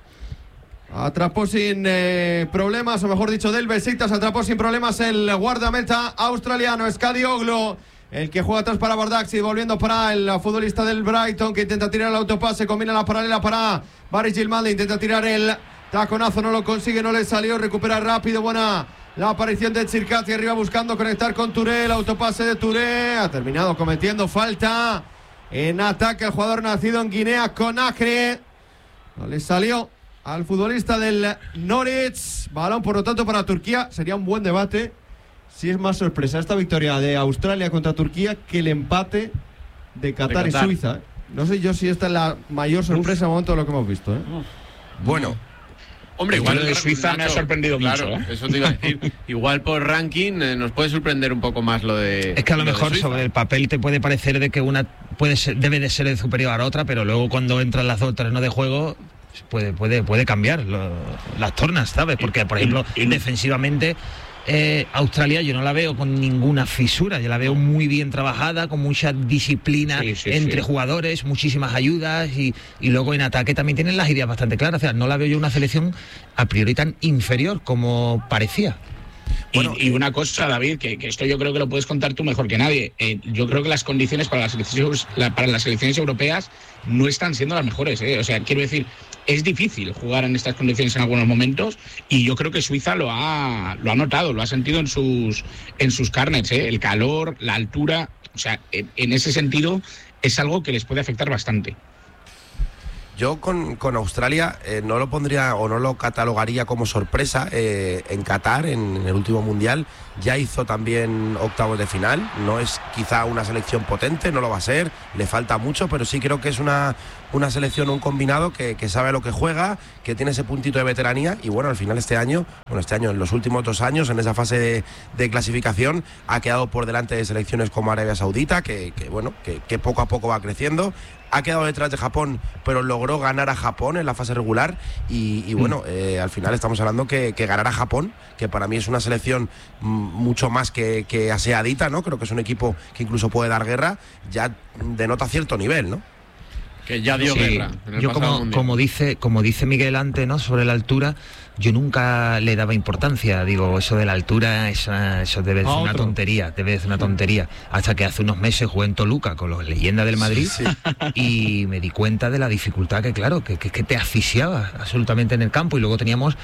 Speaker 2: Atrapó sin problemas, o mejor dicho del Besiktas, atrapó sin problemas el guardameta australiano Kadioglu, el que juega atrás para Bardakci, volviendo para el futbolista del Brighton, que intenta tirar el autopase, combina la paralela para Baris Gilmán, intenta tirar el taconazo, no lo consigue, no le salió, recupera rápido, buena la aparición de Chircati arriba buscando conectar con Touré, el autopase de Touré, ha terminado cometiendo falta. En ataque el jugador nacido en Guinea Conakry. No le salió al futbolista del Norwich. Balón, por lo tanto, para Turquía. Sería un buen debate si es más sorpresa esta victoria de Australia contra Turquía que el empate de Qatar y Suiza. No sé yo si esta es la mayor sorpresa al momento de lo que hemos visto.
Speaker 5: Bueno.
Speaker 6: Hombre, igual de Suiza me ha sorprendido mucho.
Speaker 1: Eso te iba a decir. Igual por ranking nos puede sorprender un poco más lo de.
Speaker 4: Es que a lo mejor sobre el papel te puede parecer de que una debe de ser superior a otra, pero luego cuando entran las dos terrenos de juego puede cambiar las tornas, ¿sabes? Porque, por ejemplo, defensivamente Australia yo no la veo con ninguna fisura, yo la veo muy bien trabajada, con mucha disciplina entre jugadores, muchísimas ayudas y luego en ataque también tienen las ideas bastante claras. O sea, no la veo yo una selección a priori tan inferior como parecía.
Speaker 6: Bueno, y una cosa, David, que esto yo creo que lo puedes contar tú mejor que nadie. Yo creo que las condiciones para las selecciones europeas no están siendo las mejores. O sea, quiero decir, es difícil jugar en estas condiciones en algunos momentos y yo creo que Suiza lo ha notado, lo ha sentido en sus carnets. El calor, la altura, o sea, en ese sentido es algo que les puede afectar bastante.
Speaker 5: Yo con Australia no lo pondría o no lo catalogaría como sorpresa. En Qatar, en el último mundial, ya hizo también octavos de final. No es quizá una selección potente, no lo va a ser, le falta mucho, pero sí creo que es una selección, un combinado que sabe lo que juega, que tiene ese puntito de veteranía. Y bueno, al final este año, en los últimos 2 años, en esa fase de clasificación, ha quedado por delante de selecciones como Arabia Saudita, que poco a poco va creciendo. Ha quedado detrás de Japón, pero logró ganar a Japón en la fase regular y bueno, al final estamos hablando que ganar a Japón, que para mí es una selección mucho más que aseadita, ¿no? Creo que es un equipo que incluso puede dar guerra, ya denota cierto nivel, ¿no?
Speaker 1: Que ya dio guerra.
Speaker 4: Yo como dice Miguel antes, ¿no? Sobre la altura, yo nunca le daba importancia. Digo, eso de la altura, eso debe ser una tontería. Hasta que hace unos meses jugué en Toluca con los leyendas del Madrid y me di cuenta de la dificultad que te asfixiaba absolutamente en el campo. Y luego teníamos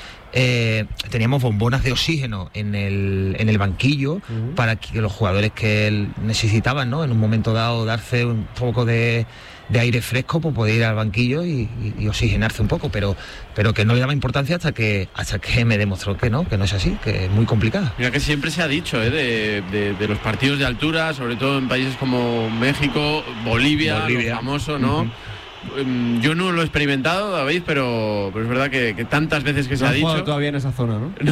Speaker 4: bombonas de oxígeno en el banquillo para que los jugadores que necesitaban, ¿no? En un momento dado darse un poco de aire fresco, pues poder ir al banquillo y oxigenarse un poco, pero que no le daba importancia hasta que me demostró que no es así, que es muy complicado.
Speaker 1: Mira que siempre se ha dicho de los partidos de altura, sobre todo en países como México, Bolivia. Lo famoso, ¿no? Yo no lo he experimentado, David, pero es verdad que tantas veces que se ha dicho.
Speaker 2: No has jugado todavía en esa zona, ¿no?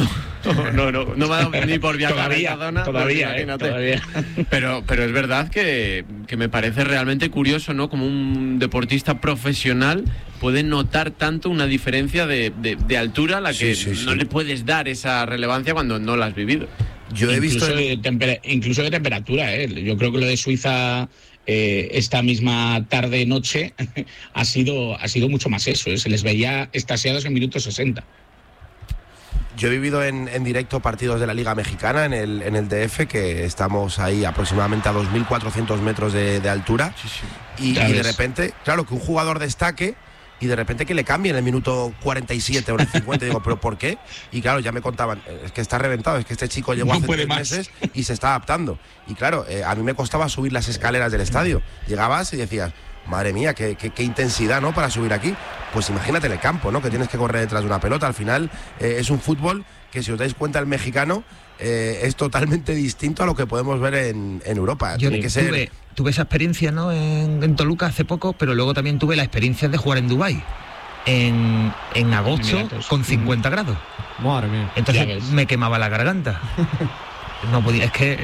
Speaker 1: No me ha dado ni por viajar a esa zona.
Speaker 6: Todavía.
Speaker 1: Pero es verdad que me parece realmente curioso, ¿no? Como un deportista profesional puede notar tanto una diferencia de altura a la que no le puedes dar esa relevancia cuando no la has vivido.
Speaker 5: Yo he visto
Speaker 6: incluso de temperatura, Yo creo que lo de Suiza esta misma tarde-noche ha sido mucho más eso, se les veía extasiados en minuto 60.
Speaker 5: Yo he vivido en directo partidos de la Liga Mexicana en el DF, que estamos ahí aproximadamente a 2.400 metros de altura. Y de repente, claro, que un jugador destaque y de repente que le cambie en el minuto 47 o el 50, digo, ¿pero por qué? Y claro, ya me contaban, es que está reventado, es que este chico llegó hace 3 meses y se está adaptando. Y claro, a mí me costaba subir las escaleras del estadio. Llegabas y decías, madre mía, qué intensidad, ¿no? Para subir aquí. Pues imagínate en el campo, ¿no? Que tienes que correr detrás de una pelota. Al final es un fútbol que, si os dais cuenta, el mexicano es totalmente distinto a lo que podemos ver en Europa. Tiene que ser...
Speaker 4: Tuve esa experiencia, ¿no? en Toluca hace poco, pero luego también tuve la experiencia de jugar en Dubái en agosto con 50 grados.
Speaker 2: Madre mía.
Speaker 4: Entonces me quemaba la garganta. No podía, es que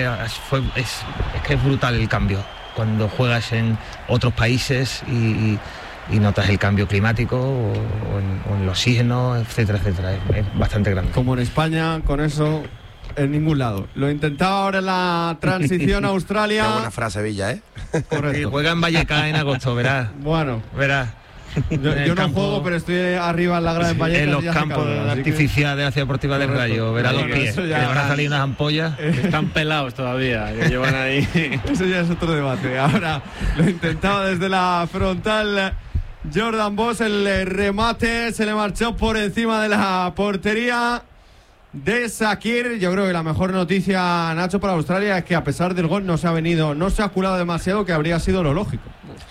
Speaker 4: es brutal el cambio cuando juegas en otros países y notas el cambio climático o en el oxígeno, etcétera. Es bastante grande.
Speaker 2: Como en España, con eso en ningún lado. Lo intentaba ahora en la transición a Australia.
Speaker 5: Qué buena frase, Villa, ¿eh?
Speaker 4: Correcto. Y juega en Vallecas en agosto, verás.
Speaker 2: Bueno.
Speaker 4: Verás.
Speaker 2: Yo no juego, pero estoy arriba en la grada en Vallecas.
Speaker 4: En los campos artificiales de la Ciudad Deportiva del Rayo. Verás los pies. Que van a salir unas ampollas.
Speaker 1: Están pelados todavía, que llevan ahí.
Speaker 2: Eso ya es otro debate. Ahora lo intentaba desde la frontal Jordan Boss. El remate se le marchó por encima de la portería de Shakir. Yo creo que la mejor noticia, Nacho, para Australia es que a pesar del gol no se ha culado demasiado, que habría sido lo lógico.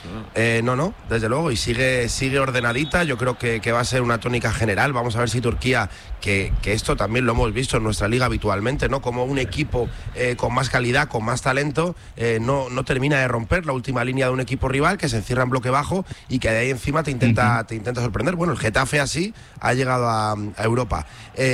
Speaker 5: No, desde luego, y sigue ordenadita. Yo creo que va a ser una tónica general. Vamos a ver si Turquía, que esto también lo hemos visto en nuestra liga habitualmente, ¿no? Como un equipo con más calidad, con más talento, no termina de romper la última línea de un equipo rival, que se encierra en bloque bajo y que de ahí encima te intenta sorprender. Bueno, el Getafe así ha llegado a Europa.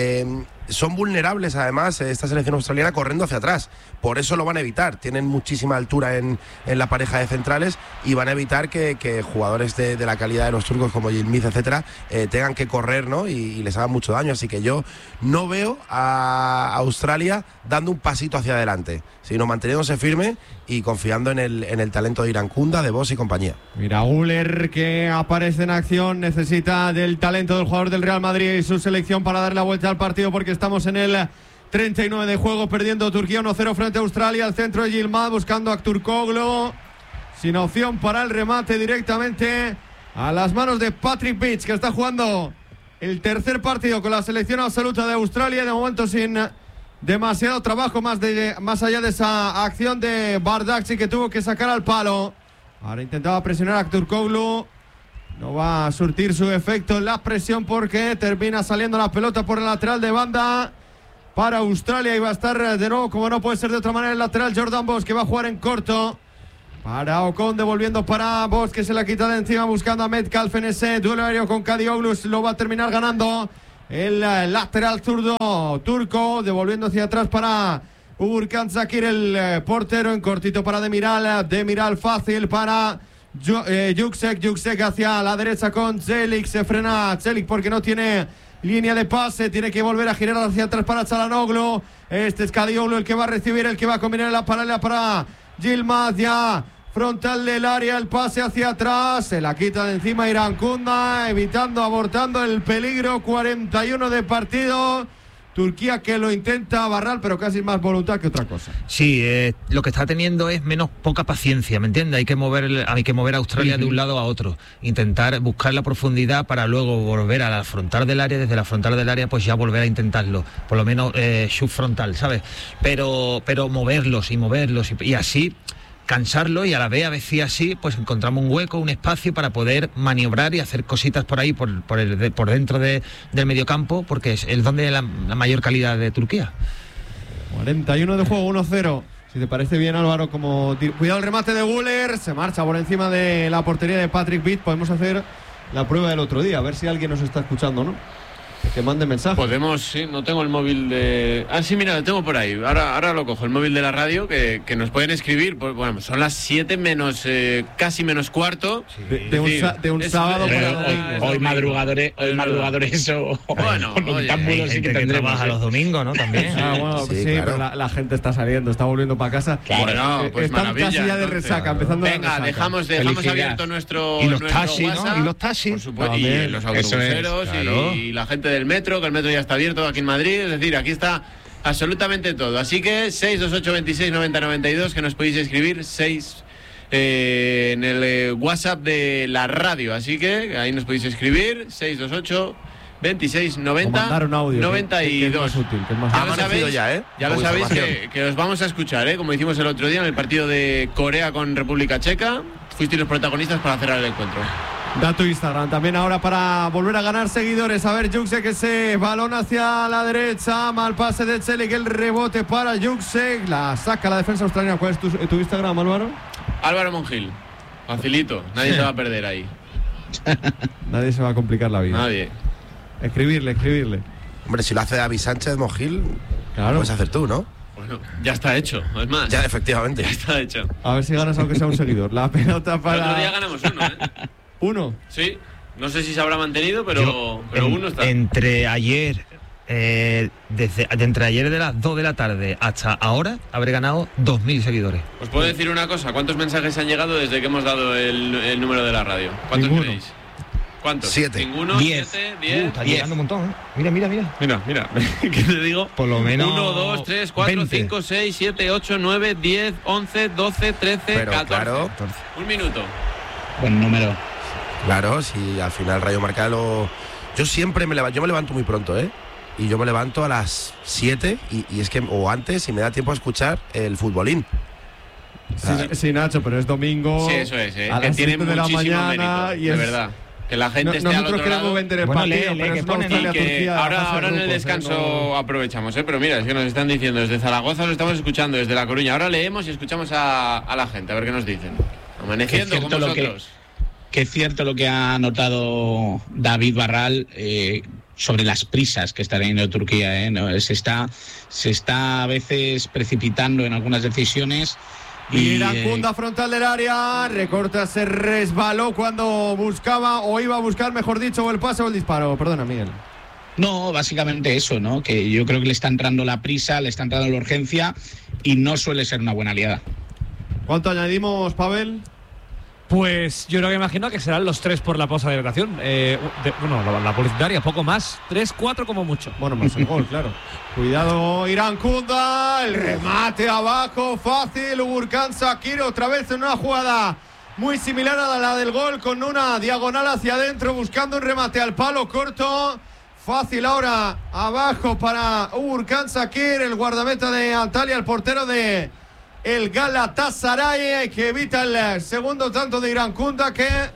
Speaker 5: Son vulnerables, además, esta selección australiana corriendo hacia atrás. Por eso lo van a evitar. Tienen muchísima altura en la pareja de centrales y van a evitar que jugadores de la calidad de los turcos como Yilmaz, etcétera, tengan que correr, ¿no? Y les hagan mucho daño. Así que yo no veo a Australia dando un pasito hacia adelante, sino manteniéndose firme y confiando en el talento de Irankunda, de Bosz y compañía.
Speaker 2: Mira, Güler, que aparece en acción, necesita del talento del jugador del Real Madrid y su selección para dar la vuelta al partido, porque estamos en el 39 de juego, perdiendo Turquía 1-0 frente a Australia. Al centro de Yilmaz, buscando a Turkoglu, sin opción para el remate, directamente a las manos de Patrick Beach, que está jugando el tercer partido con la selección absoluta de Australia, de momento sin demasiado trabajo más allá de esa acción de Bardakci, que tuvo que sacar al palo. Ahora intentaba presionar a Turkoglu, No va a surtir su efecto en la presión porque termina saliendo la pelota por el lateral de banda para Australia y va a estar de nuevo, como no puede ser de otra manera, el lateral Jordan Bosch, que va a jugar en corto para Ocon, devolviendo para Bosch, que se la quita de encima buscando a Metcalf en ese duelo aéreo con Kadioglu. Lo va a terminar ganando el lateral zurdo turco, devolviendo hacia atrás para Uğurcan Çakır, el portero, en cortito para Demiral fácil para Juksek hacia la derecha con Celik. Se frena Celik porque no tiene línea de pase, tiene que volver a girar hacia atrás para Çalhanoğlu. Este es Kadioglu el que va a recibir, el que va a combinar la paralela para Yilmaz, ya frontal del área, el pase hacia atrás, se la quita de encima Irankunda, evitando, abortando el peligro. 41 de partido. Turquía que lo intenta Barral, pero casi más voluntad que otra cosa.
Speaker 4: Sí, lo que está teniendo es poca paciencia, ¿me entiendes? Hay que mover a Australia de un lado a otro, intentar buscar la profundidad para luego volver a la frontal del área, desde la frontal del área pues ya volver a intentarlo, por lo menos subfrontal, ¿sabes? Pero moverlos y así cansarlo, y a la vez, a veces así, pues encontramos un hueco, un espacio para poder maniobrar y hacer cositas por ahí, por dentro del mediocampo, porque es donde la mayor calidad de Turquía.
Speaker 2: 41 de juego, 1-0. Si te parece bien, Álvaro, cuidado el remate de Güler, se marcha por encima de la portería de Patrick Vitt. Podemos hacer la prueba del otro día, a ver si alguien nos está escuchando, ¿no? Que mande mensaje.
Speaker 1: Podemos, sí, no tengo el móvil de... Ah, sí, mira, lo tengo por ahí. Ahora lo cojo, el móvil de la radio, que nos pueden escribir. Pues, bueno, son las 7 menos, casi menos cuarto.
Speaker 2: Sí. De un sábado
Speaker 6: para hoy madrugadores o...
Speaker 1: Bueno,
Speaker 4: hay sí que trabaja los domingos, ¿no? También.
Speaker 2: Bueno, sí, claro. Pero la gente está saliendo, está volviendo para casa.
Speaker 1: Claro. Bueno, pues
Speaker 2: están
Speaker 1: maravilla,
Speaker 2: casi ya de resaca, empezando.
Speaker 1: Venga, dejamos abierto nuestro...
Speaker 4: Y los taxis,
Speaker 1: WhatsApp,
Speaker 4: ¿no? Y los taxis.
Speaker 1: Por supuesto, y los autobuseros, claro. Y la gente del metro, que el metro ya está abierto aquí en Madrid, es decir, aquí está absolutamente todo. Así que 628 26 90 92, que nos podéis escribir, en el WhatsApp de la radio, así que ahí nos podéis escribir, 628 26 90
Speaker 2: un audio,
Speaker 1: 92. Ya lo sabéis que os vamos a escuchar, como hicimos el otro día en el partido de Corea con República Checa. Fuisteis los protagonistas para cerrar el encuentro.
Speaker 2: Dato Instagram también ahora para volver a ganar seguidores. A ver, Juksek, ese balón hacia la derecha, mal pase de Celik, el rebote para Juksek, la saca la defensa australiana. ¿Cuál es tu Instagram, Álvaro?
Speaker 1: Álvaro Monjil, facilito, nadie se va a perder ahí.
Speaker 2: Nadie se va a complicar la vida.
Speaker 1: Nadie.
Speaker 2: Escribirle.
Speaker 5: Hombre, si lo hace David Sánchez Monjil,
Speaker 2: claro,
Speaker 5: lo puedes hacer tú, ¿no?
Speaker 1: Bueno, ya está hecho, es más.
Speaker 5: Ya, efectivamente.
Speaker 1: Ya está hecho.
Speaker 2: A ver si ganas aunque sea un seguidor. La pelota para...
Speaker 1: El otro día ganamos uno,
Speaker 2: ¿Uno?
Speaker 1: Sí, no sé si se habrá mantenido, pero uno está.
Speaker 4: Entre ayer de las 2 de la tarde hasta ahora habré ganado 2.000 seguidores.
Speaker 1: Os puedo decir una cosa, ¿cuántos mensajes han llegado desde que hemos dado el número de la radio? ¿Cuántos creéis? ¿Cuántos?
Speaker 5: 7.
Speaker 1: ¿Ninguno?
Speaker 4: 10.
Speaker 1: 7, 10.
Speaker 4: Está llegando un montón, ¿eh? Mira.
Speaker 1: ¿Qué te digo?
Speaker 4: Por lo menos
Speaker 1: 1, 2, 3, 4,
Speaker 4: 20.
Speaker 1: 5, 6, 7, 8, 9, 10, 11, 12, 13,
Speaker 5: Pero
Speaker 1: 14.
Speaker 5: claro.
Speaker 1: Un minuto.
Speaker 6: Buen número.
Speaker 5: Claro, si al final Rayo Marca yo siempre me levanto muy pronto, y yo me levanto a las 7 y es que, o antes, y me da tiempo a escuchar el futbolín.
Speaker 2: Sí, Nacho, pero es domingo.
Speaker 1: Sí, eso es,
Speaker 2: a
Speaker 1: que
Speaker 2: las
Speaker 1: tiene
Speaker 2: 7 de la
Speaker 1: muchísimo
Speaker 2: mañana
Speaker 1: mérito,
Speaker 2: y
Speaker 1: de
Speaker 2: es
Speaker 1: verdad. Que la gente esté al
Speaker 2: nosotros
Speaker 1: otro
Speaker 2: queremos
Speaker 1: lado.
Speaker 2: vender el
Speaker 4: Bueno,
Speaker 2: partido,
Speaker 4: lee,
Speaker 2: pero
Speaker 4: que
Speaker 2: es
Speaker 4: ponen
Speaker 2: Australia,
Speaker 1: Que
Speaker 2: Turquía,
Speaker 1: ahora en el
Speaker 2: grupos,
Speaker 1: descanso
Speaker 2: no...
Speaker 1: aprovechamos, pero mira, es que nos están diciendo desde Zaragoza, lo estamos escuchando, desde La Coruña. Ahora leemos y escuchamos a la gente, a ver qué nos dicen. Amaneciendo con vosotros.
Speaker 6: Que es cierto lo que ha notado David Barral sobre las prisas que está teniendo Turquía, ¿no? Se está a veces precipitando en algunas decisiones.
Speaker 2: Irankunda, frontal del área, recorta, se resbaló cuando buscaba, o iba a buscar, mejor dicho, o el pase o el disparo. Perdona, Miguel.
Speaker 6: No, básicamente eso, ¿no? Que yo creo que le está entrando la prisa, le está entrando la urgencia y no suele ser una buena aliada.
Speaker 2: ¿Cuánto añadimos, Pavel?
Speaker 7: Pues yo creo que imagino que serán los 3 por la pausa de hidratación. La publicitaria, poco más. 3, 4 como mucho.
Speaker 2: Bueno, más el gol, claro. Cuidado, Irankunda, el remate abajo, fácil. Uğurcan Çakır otra vez en una jugada muy similar a la del gol, con una diagonal hacia adentro, buscando un remate al palo corto. Fácil ahora abajo para Uğurcan Çakır, el guardameta de Antalya, el portero de el Galatasaray, que evita el segundo tanto de Irankunda, que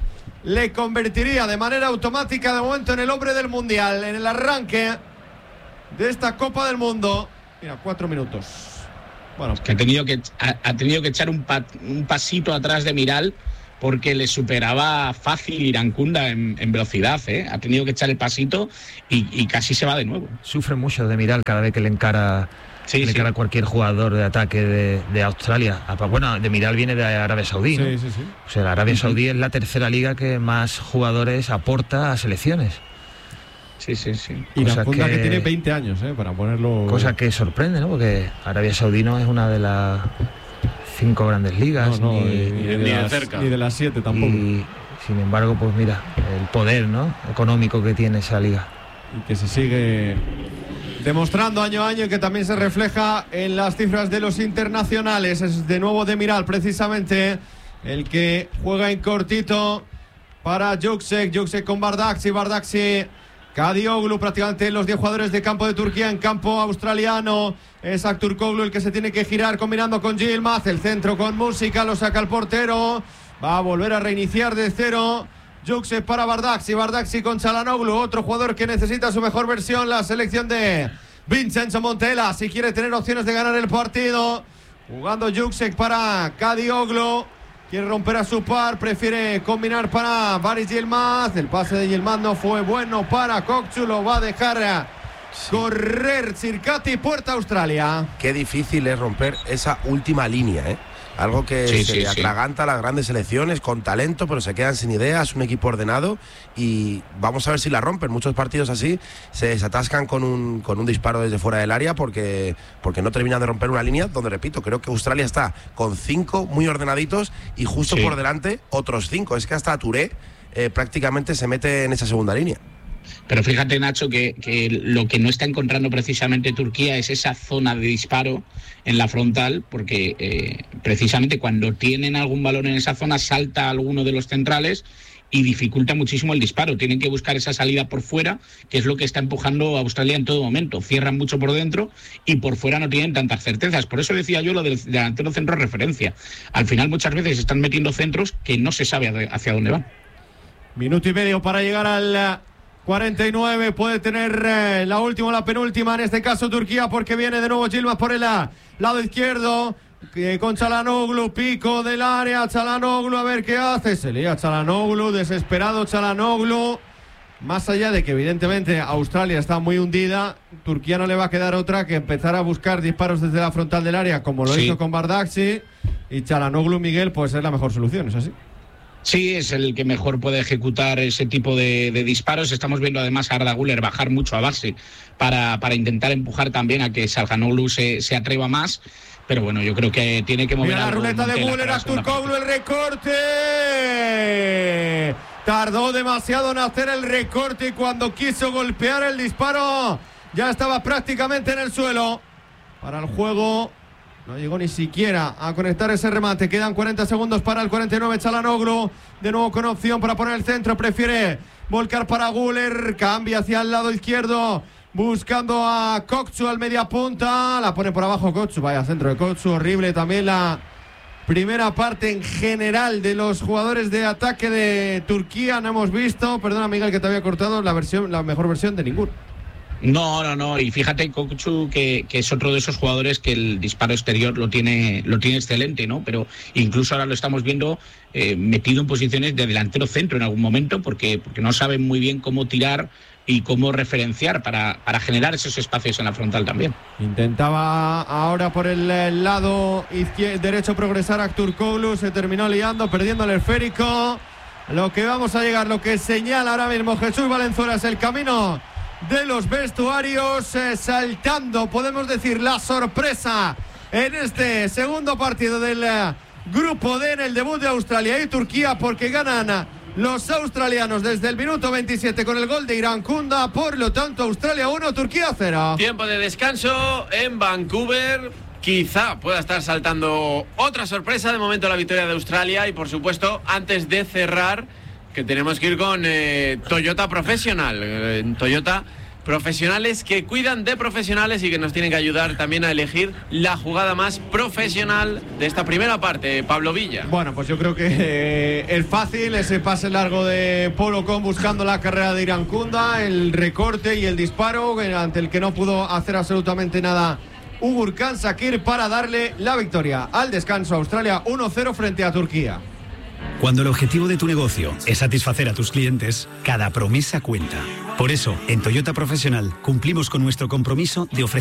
Speaker 2: le convertiría de manera automática de momento en el hombre del Mundial, en el arranque de esta Copa del Mundo. Mira, 4 minutos. Bueno,
Speaker 6: que ha tenido que echar un pasito atrás de Miral, porque le superaba fácil Irankunda en velocidad, ¿eh? Ha tenido que echar el pasito y casi se va de nuevo.
Speaker 4: Sufre mucho de Miral cada vez que le encara cualquier jugador de ataque de Australia. Bueno, de Miral viene de Arabia Saudí, ¿no?
Speaker 2: Sí.
Speaker 4: O sea, Arabia Saudí es la tercera liga que más jugadores aporta a selecciones.
Speaker 6: Sí.
Speaker 2: Irankunda que tiene 20 años, para ponerlo...
Speaker 4: Cosa que sorprende, ¿no? Porque Arabia Saudí no es una de las 5 grandes ligas,
Speaker 2: ni de cerca, ni de las 7 tampoco.
Speaker 4: Y sin embargo, pues mira, el poder, ¿no?, económico que tiene esa liga.
Speaker 2: Y que se sigue demostrando año a año y que también se refleja en las cifras de los internacionales. Es de nuevo de Miral, precisamente, el que juega en cortito para Juksek con Bardakci, Kadioglu, prácticamente los 10 jugadores de campo de Turquía en campo australiano. Es Aktürkoğlu el que se tiene que girar combinando con Yilmaz. El centro con música, lo saca el portero. Va a volver a reiniciar de cero. Juksek para Bardakci con Çalhanoğlu, otro jugador que necesita su mejor versión. La selección de Vincenzo Montella, si quiere tener opciones de ganar el partido. Jugando Juksek para Kadioglu. Quiere romper a su par, prefiere combinar para Baris Yilmaz. El pase de Yilmaz no fue bueno para Kokcu, lo va a dejar correr Circati, puerta Australia.
Speaker 5: Qué difícil es romper esa última línea, ¿eh? Algo que se atraganta a las grandes selecciones con talento, pero se quedan sin ideas, un equipo ordenado, y vamos a ver si la rompen. Muchos partidos así se desatascan con un disparo desde fuera del área porque no terminan de romper una línea donde, repito, creo que Australia está con 5 muy ordenaditos y justo por delante otros 5. Es que hasta Touré prácticamente se mete en esa segunda línea.
Speaker 6: Pero fíjate, Nacho, que lo que no está encontrando precisamente Turquía es esa zona de disparo en la frontal, porque precisamente cuando tienen algún balón en esa zona salta alguno de los centrales y dificulta muchísimo el disparo. Tienen que buscar esa salida por fuera, que es lo que está empujando a Australia en todo momento. Cierran mucho por dentro y por fuera no tienen tantas certezas. Por eso decía yo lo del delantero centro de referencia. Al final muchas veces están metiendo centros que no se sabe hacia dónde van.
Speaker 2: Minuto y medio para llegar al 49, puede tener la última o la penúltima, en este caso Turquía, porque viene de nuevo Yilmaz por el lado izquierdo, con Çalhanoğlu, pico del área, Çalhanoğlu a ver qué hace, se lía Çalhanoğlu, desesperado Çalhanoğlu. Más allá de que evidentemente Australia está muy hundida, Turquía no le va a quedar otra que empezar a buscar disparos desde la frontal del área, como lo hizo con Bardakci, y Çalhanoğlu, Miguel, pues es la mejor solución, ¿es así?
Speaker 6: Sí, es el que mejor puede ejecutar ese tipo de disparos. Estamos viendo además a Arda Güler bajar mucho a base para intentar empujar también a que Çalhanoğlu se atreva más. Pero bueno, yo creo que tiene que mover.
Speaker 2: Mira la ruleta de Güler, Aktürkoğlu, el recorte. Tardó demasiado en hacer el recorte y cuando quiso golpear el disparo ya estaba prácticamente en el suelo. Para el juego no llegó ni siquiera a conectar ese remate. Quedan 40 segundos para el 49. Çalhanoğlu de nuevo con opción para poner el centro. Prefiere volcar para Güler. Cambia hacia el lado izquierdo, buscando a Kokcu al media punta. La pone por abajo Kokcu. Vaya centro de Kokcu. Horrible también la primera parte en general de los jugadores de ataque de Turquía. No hemos visto, perdona Miguel que te había cortado, la mejor versión de ninguno.
Speaker 6: No, y fíjate Kokcu que es otro de esos jugadores que el disparo exterior lo tiene excelente, ¿no? Pero incluso ahora lo estamos viendo metido en posiciones de delantero centro en algún momento porque no saben muy bien cómo tirar y cómo referenciar para generar esos espacios en la frontal también.
Speaker 2: Intentaba ahora por el lado derecho progresar Aktürkoğlu, se terminó liando, perdiendo el esférico. Lo que vamos a llegar, lo que señala ahora mismo Jesús Valenzuela es el camino de los vestuarios, saltando, podemos decir, la sorpresa en este segundo partido del grupo D en el debut de Australia y Turquía, porque ganan los australianos desde el minuto 27 con el gol de Irankunda. Por lo tanto, Australia 1, Turquía 0.
Speaker 1: Tiempo de descanso en Vancouver. Quizá pueda estar saltando otra sorpresa. De momento la victoria de Australia. Y por supuesto, antes de cerrar, que tenemos que ir con Toyota Professional. Toyota Profesionales que cuidan de profesionales y que nos tienen que ayudar también a elegir la jugada más profesional de esta primera parte. Pablo Villa.
Speaker 2: Bueno, pues yo creo que es fácil ese pase largo de Pol Ocon buscando la carrera de Irankunda, el recorte y el disparo ante el que no pudo hacer absolutamente nada Ugurkan Sakir para darle la victoria al descanso. Australia 1-0 frente a Turquía.
Speaker 8: Cuando el objetivo de tu negocio es satisfacer a tus clientes, cada promesa cuenta. Por eso, en Toyota Profesional cumplimos con nuestro compromiso de ofrecer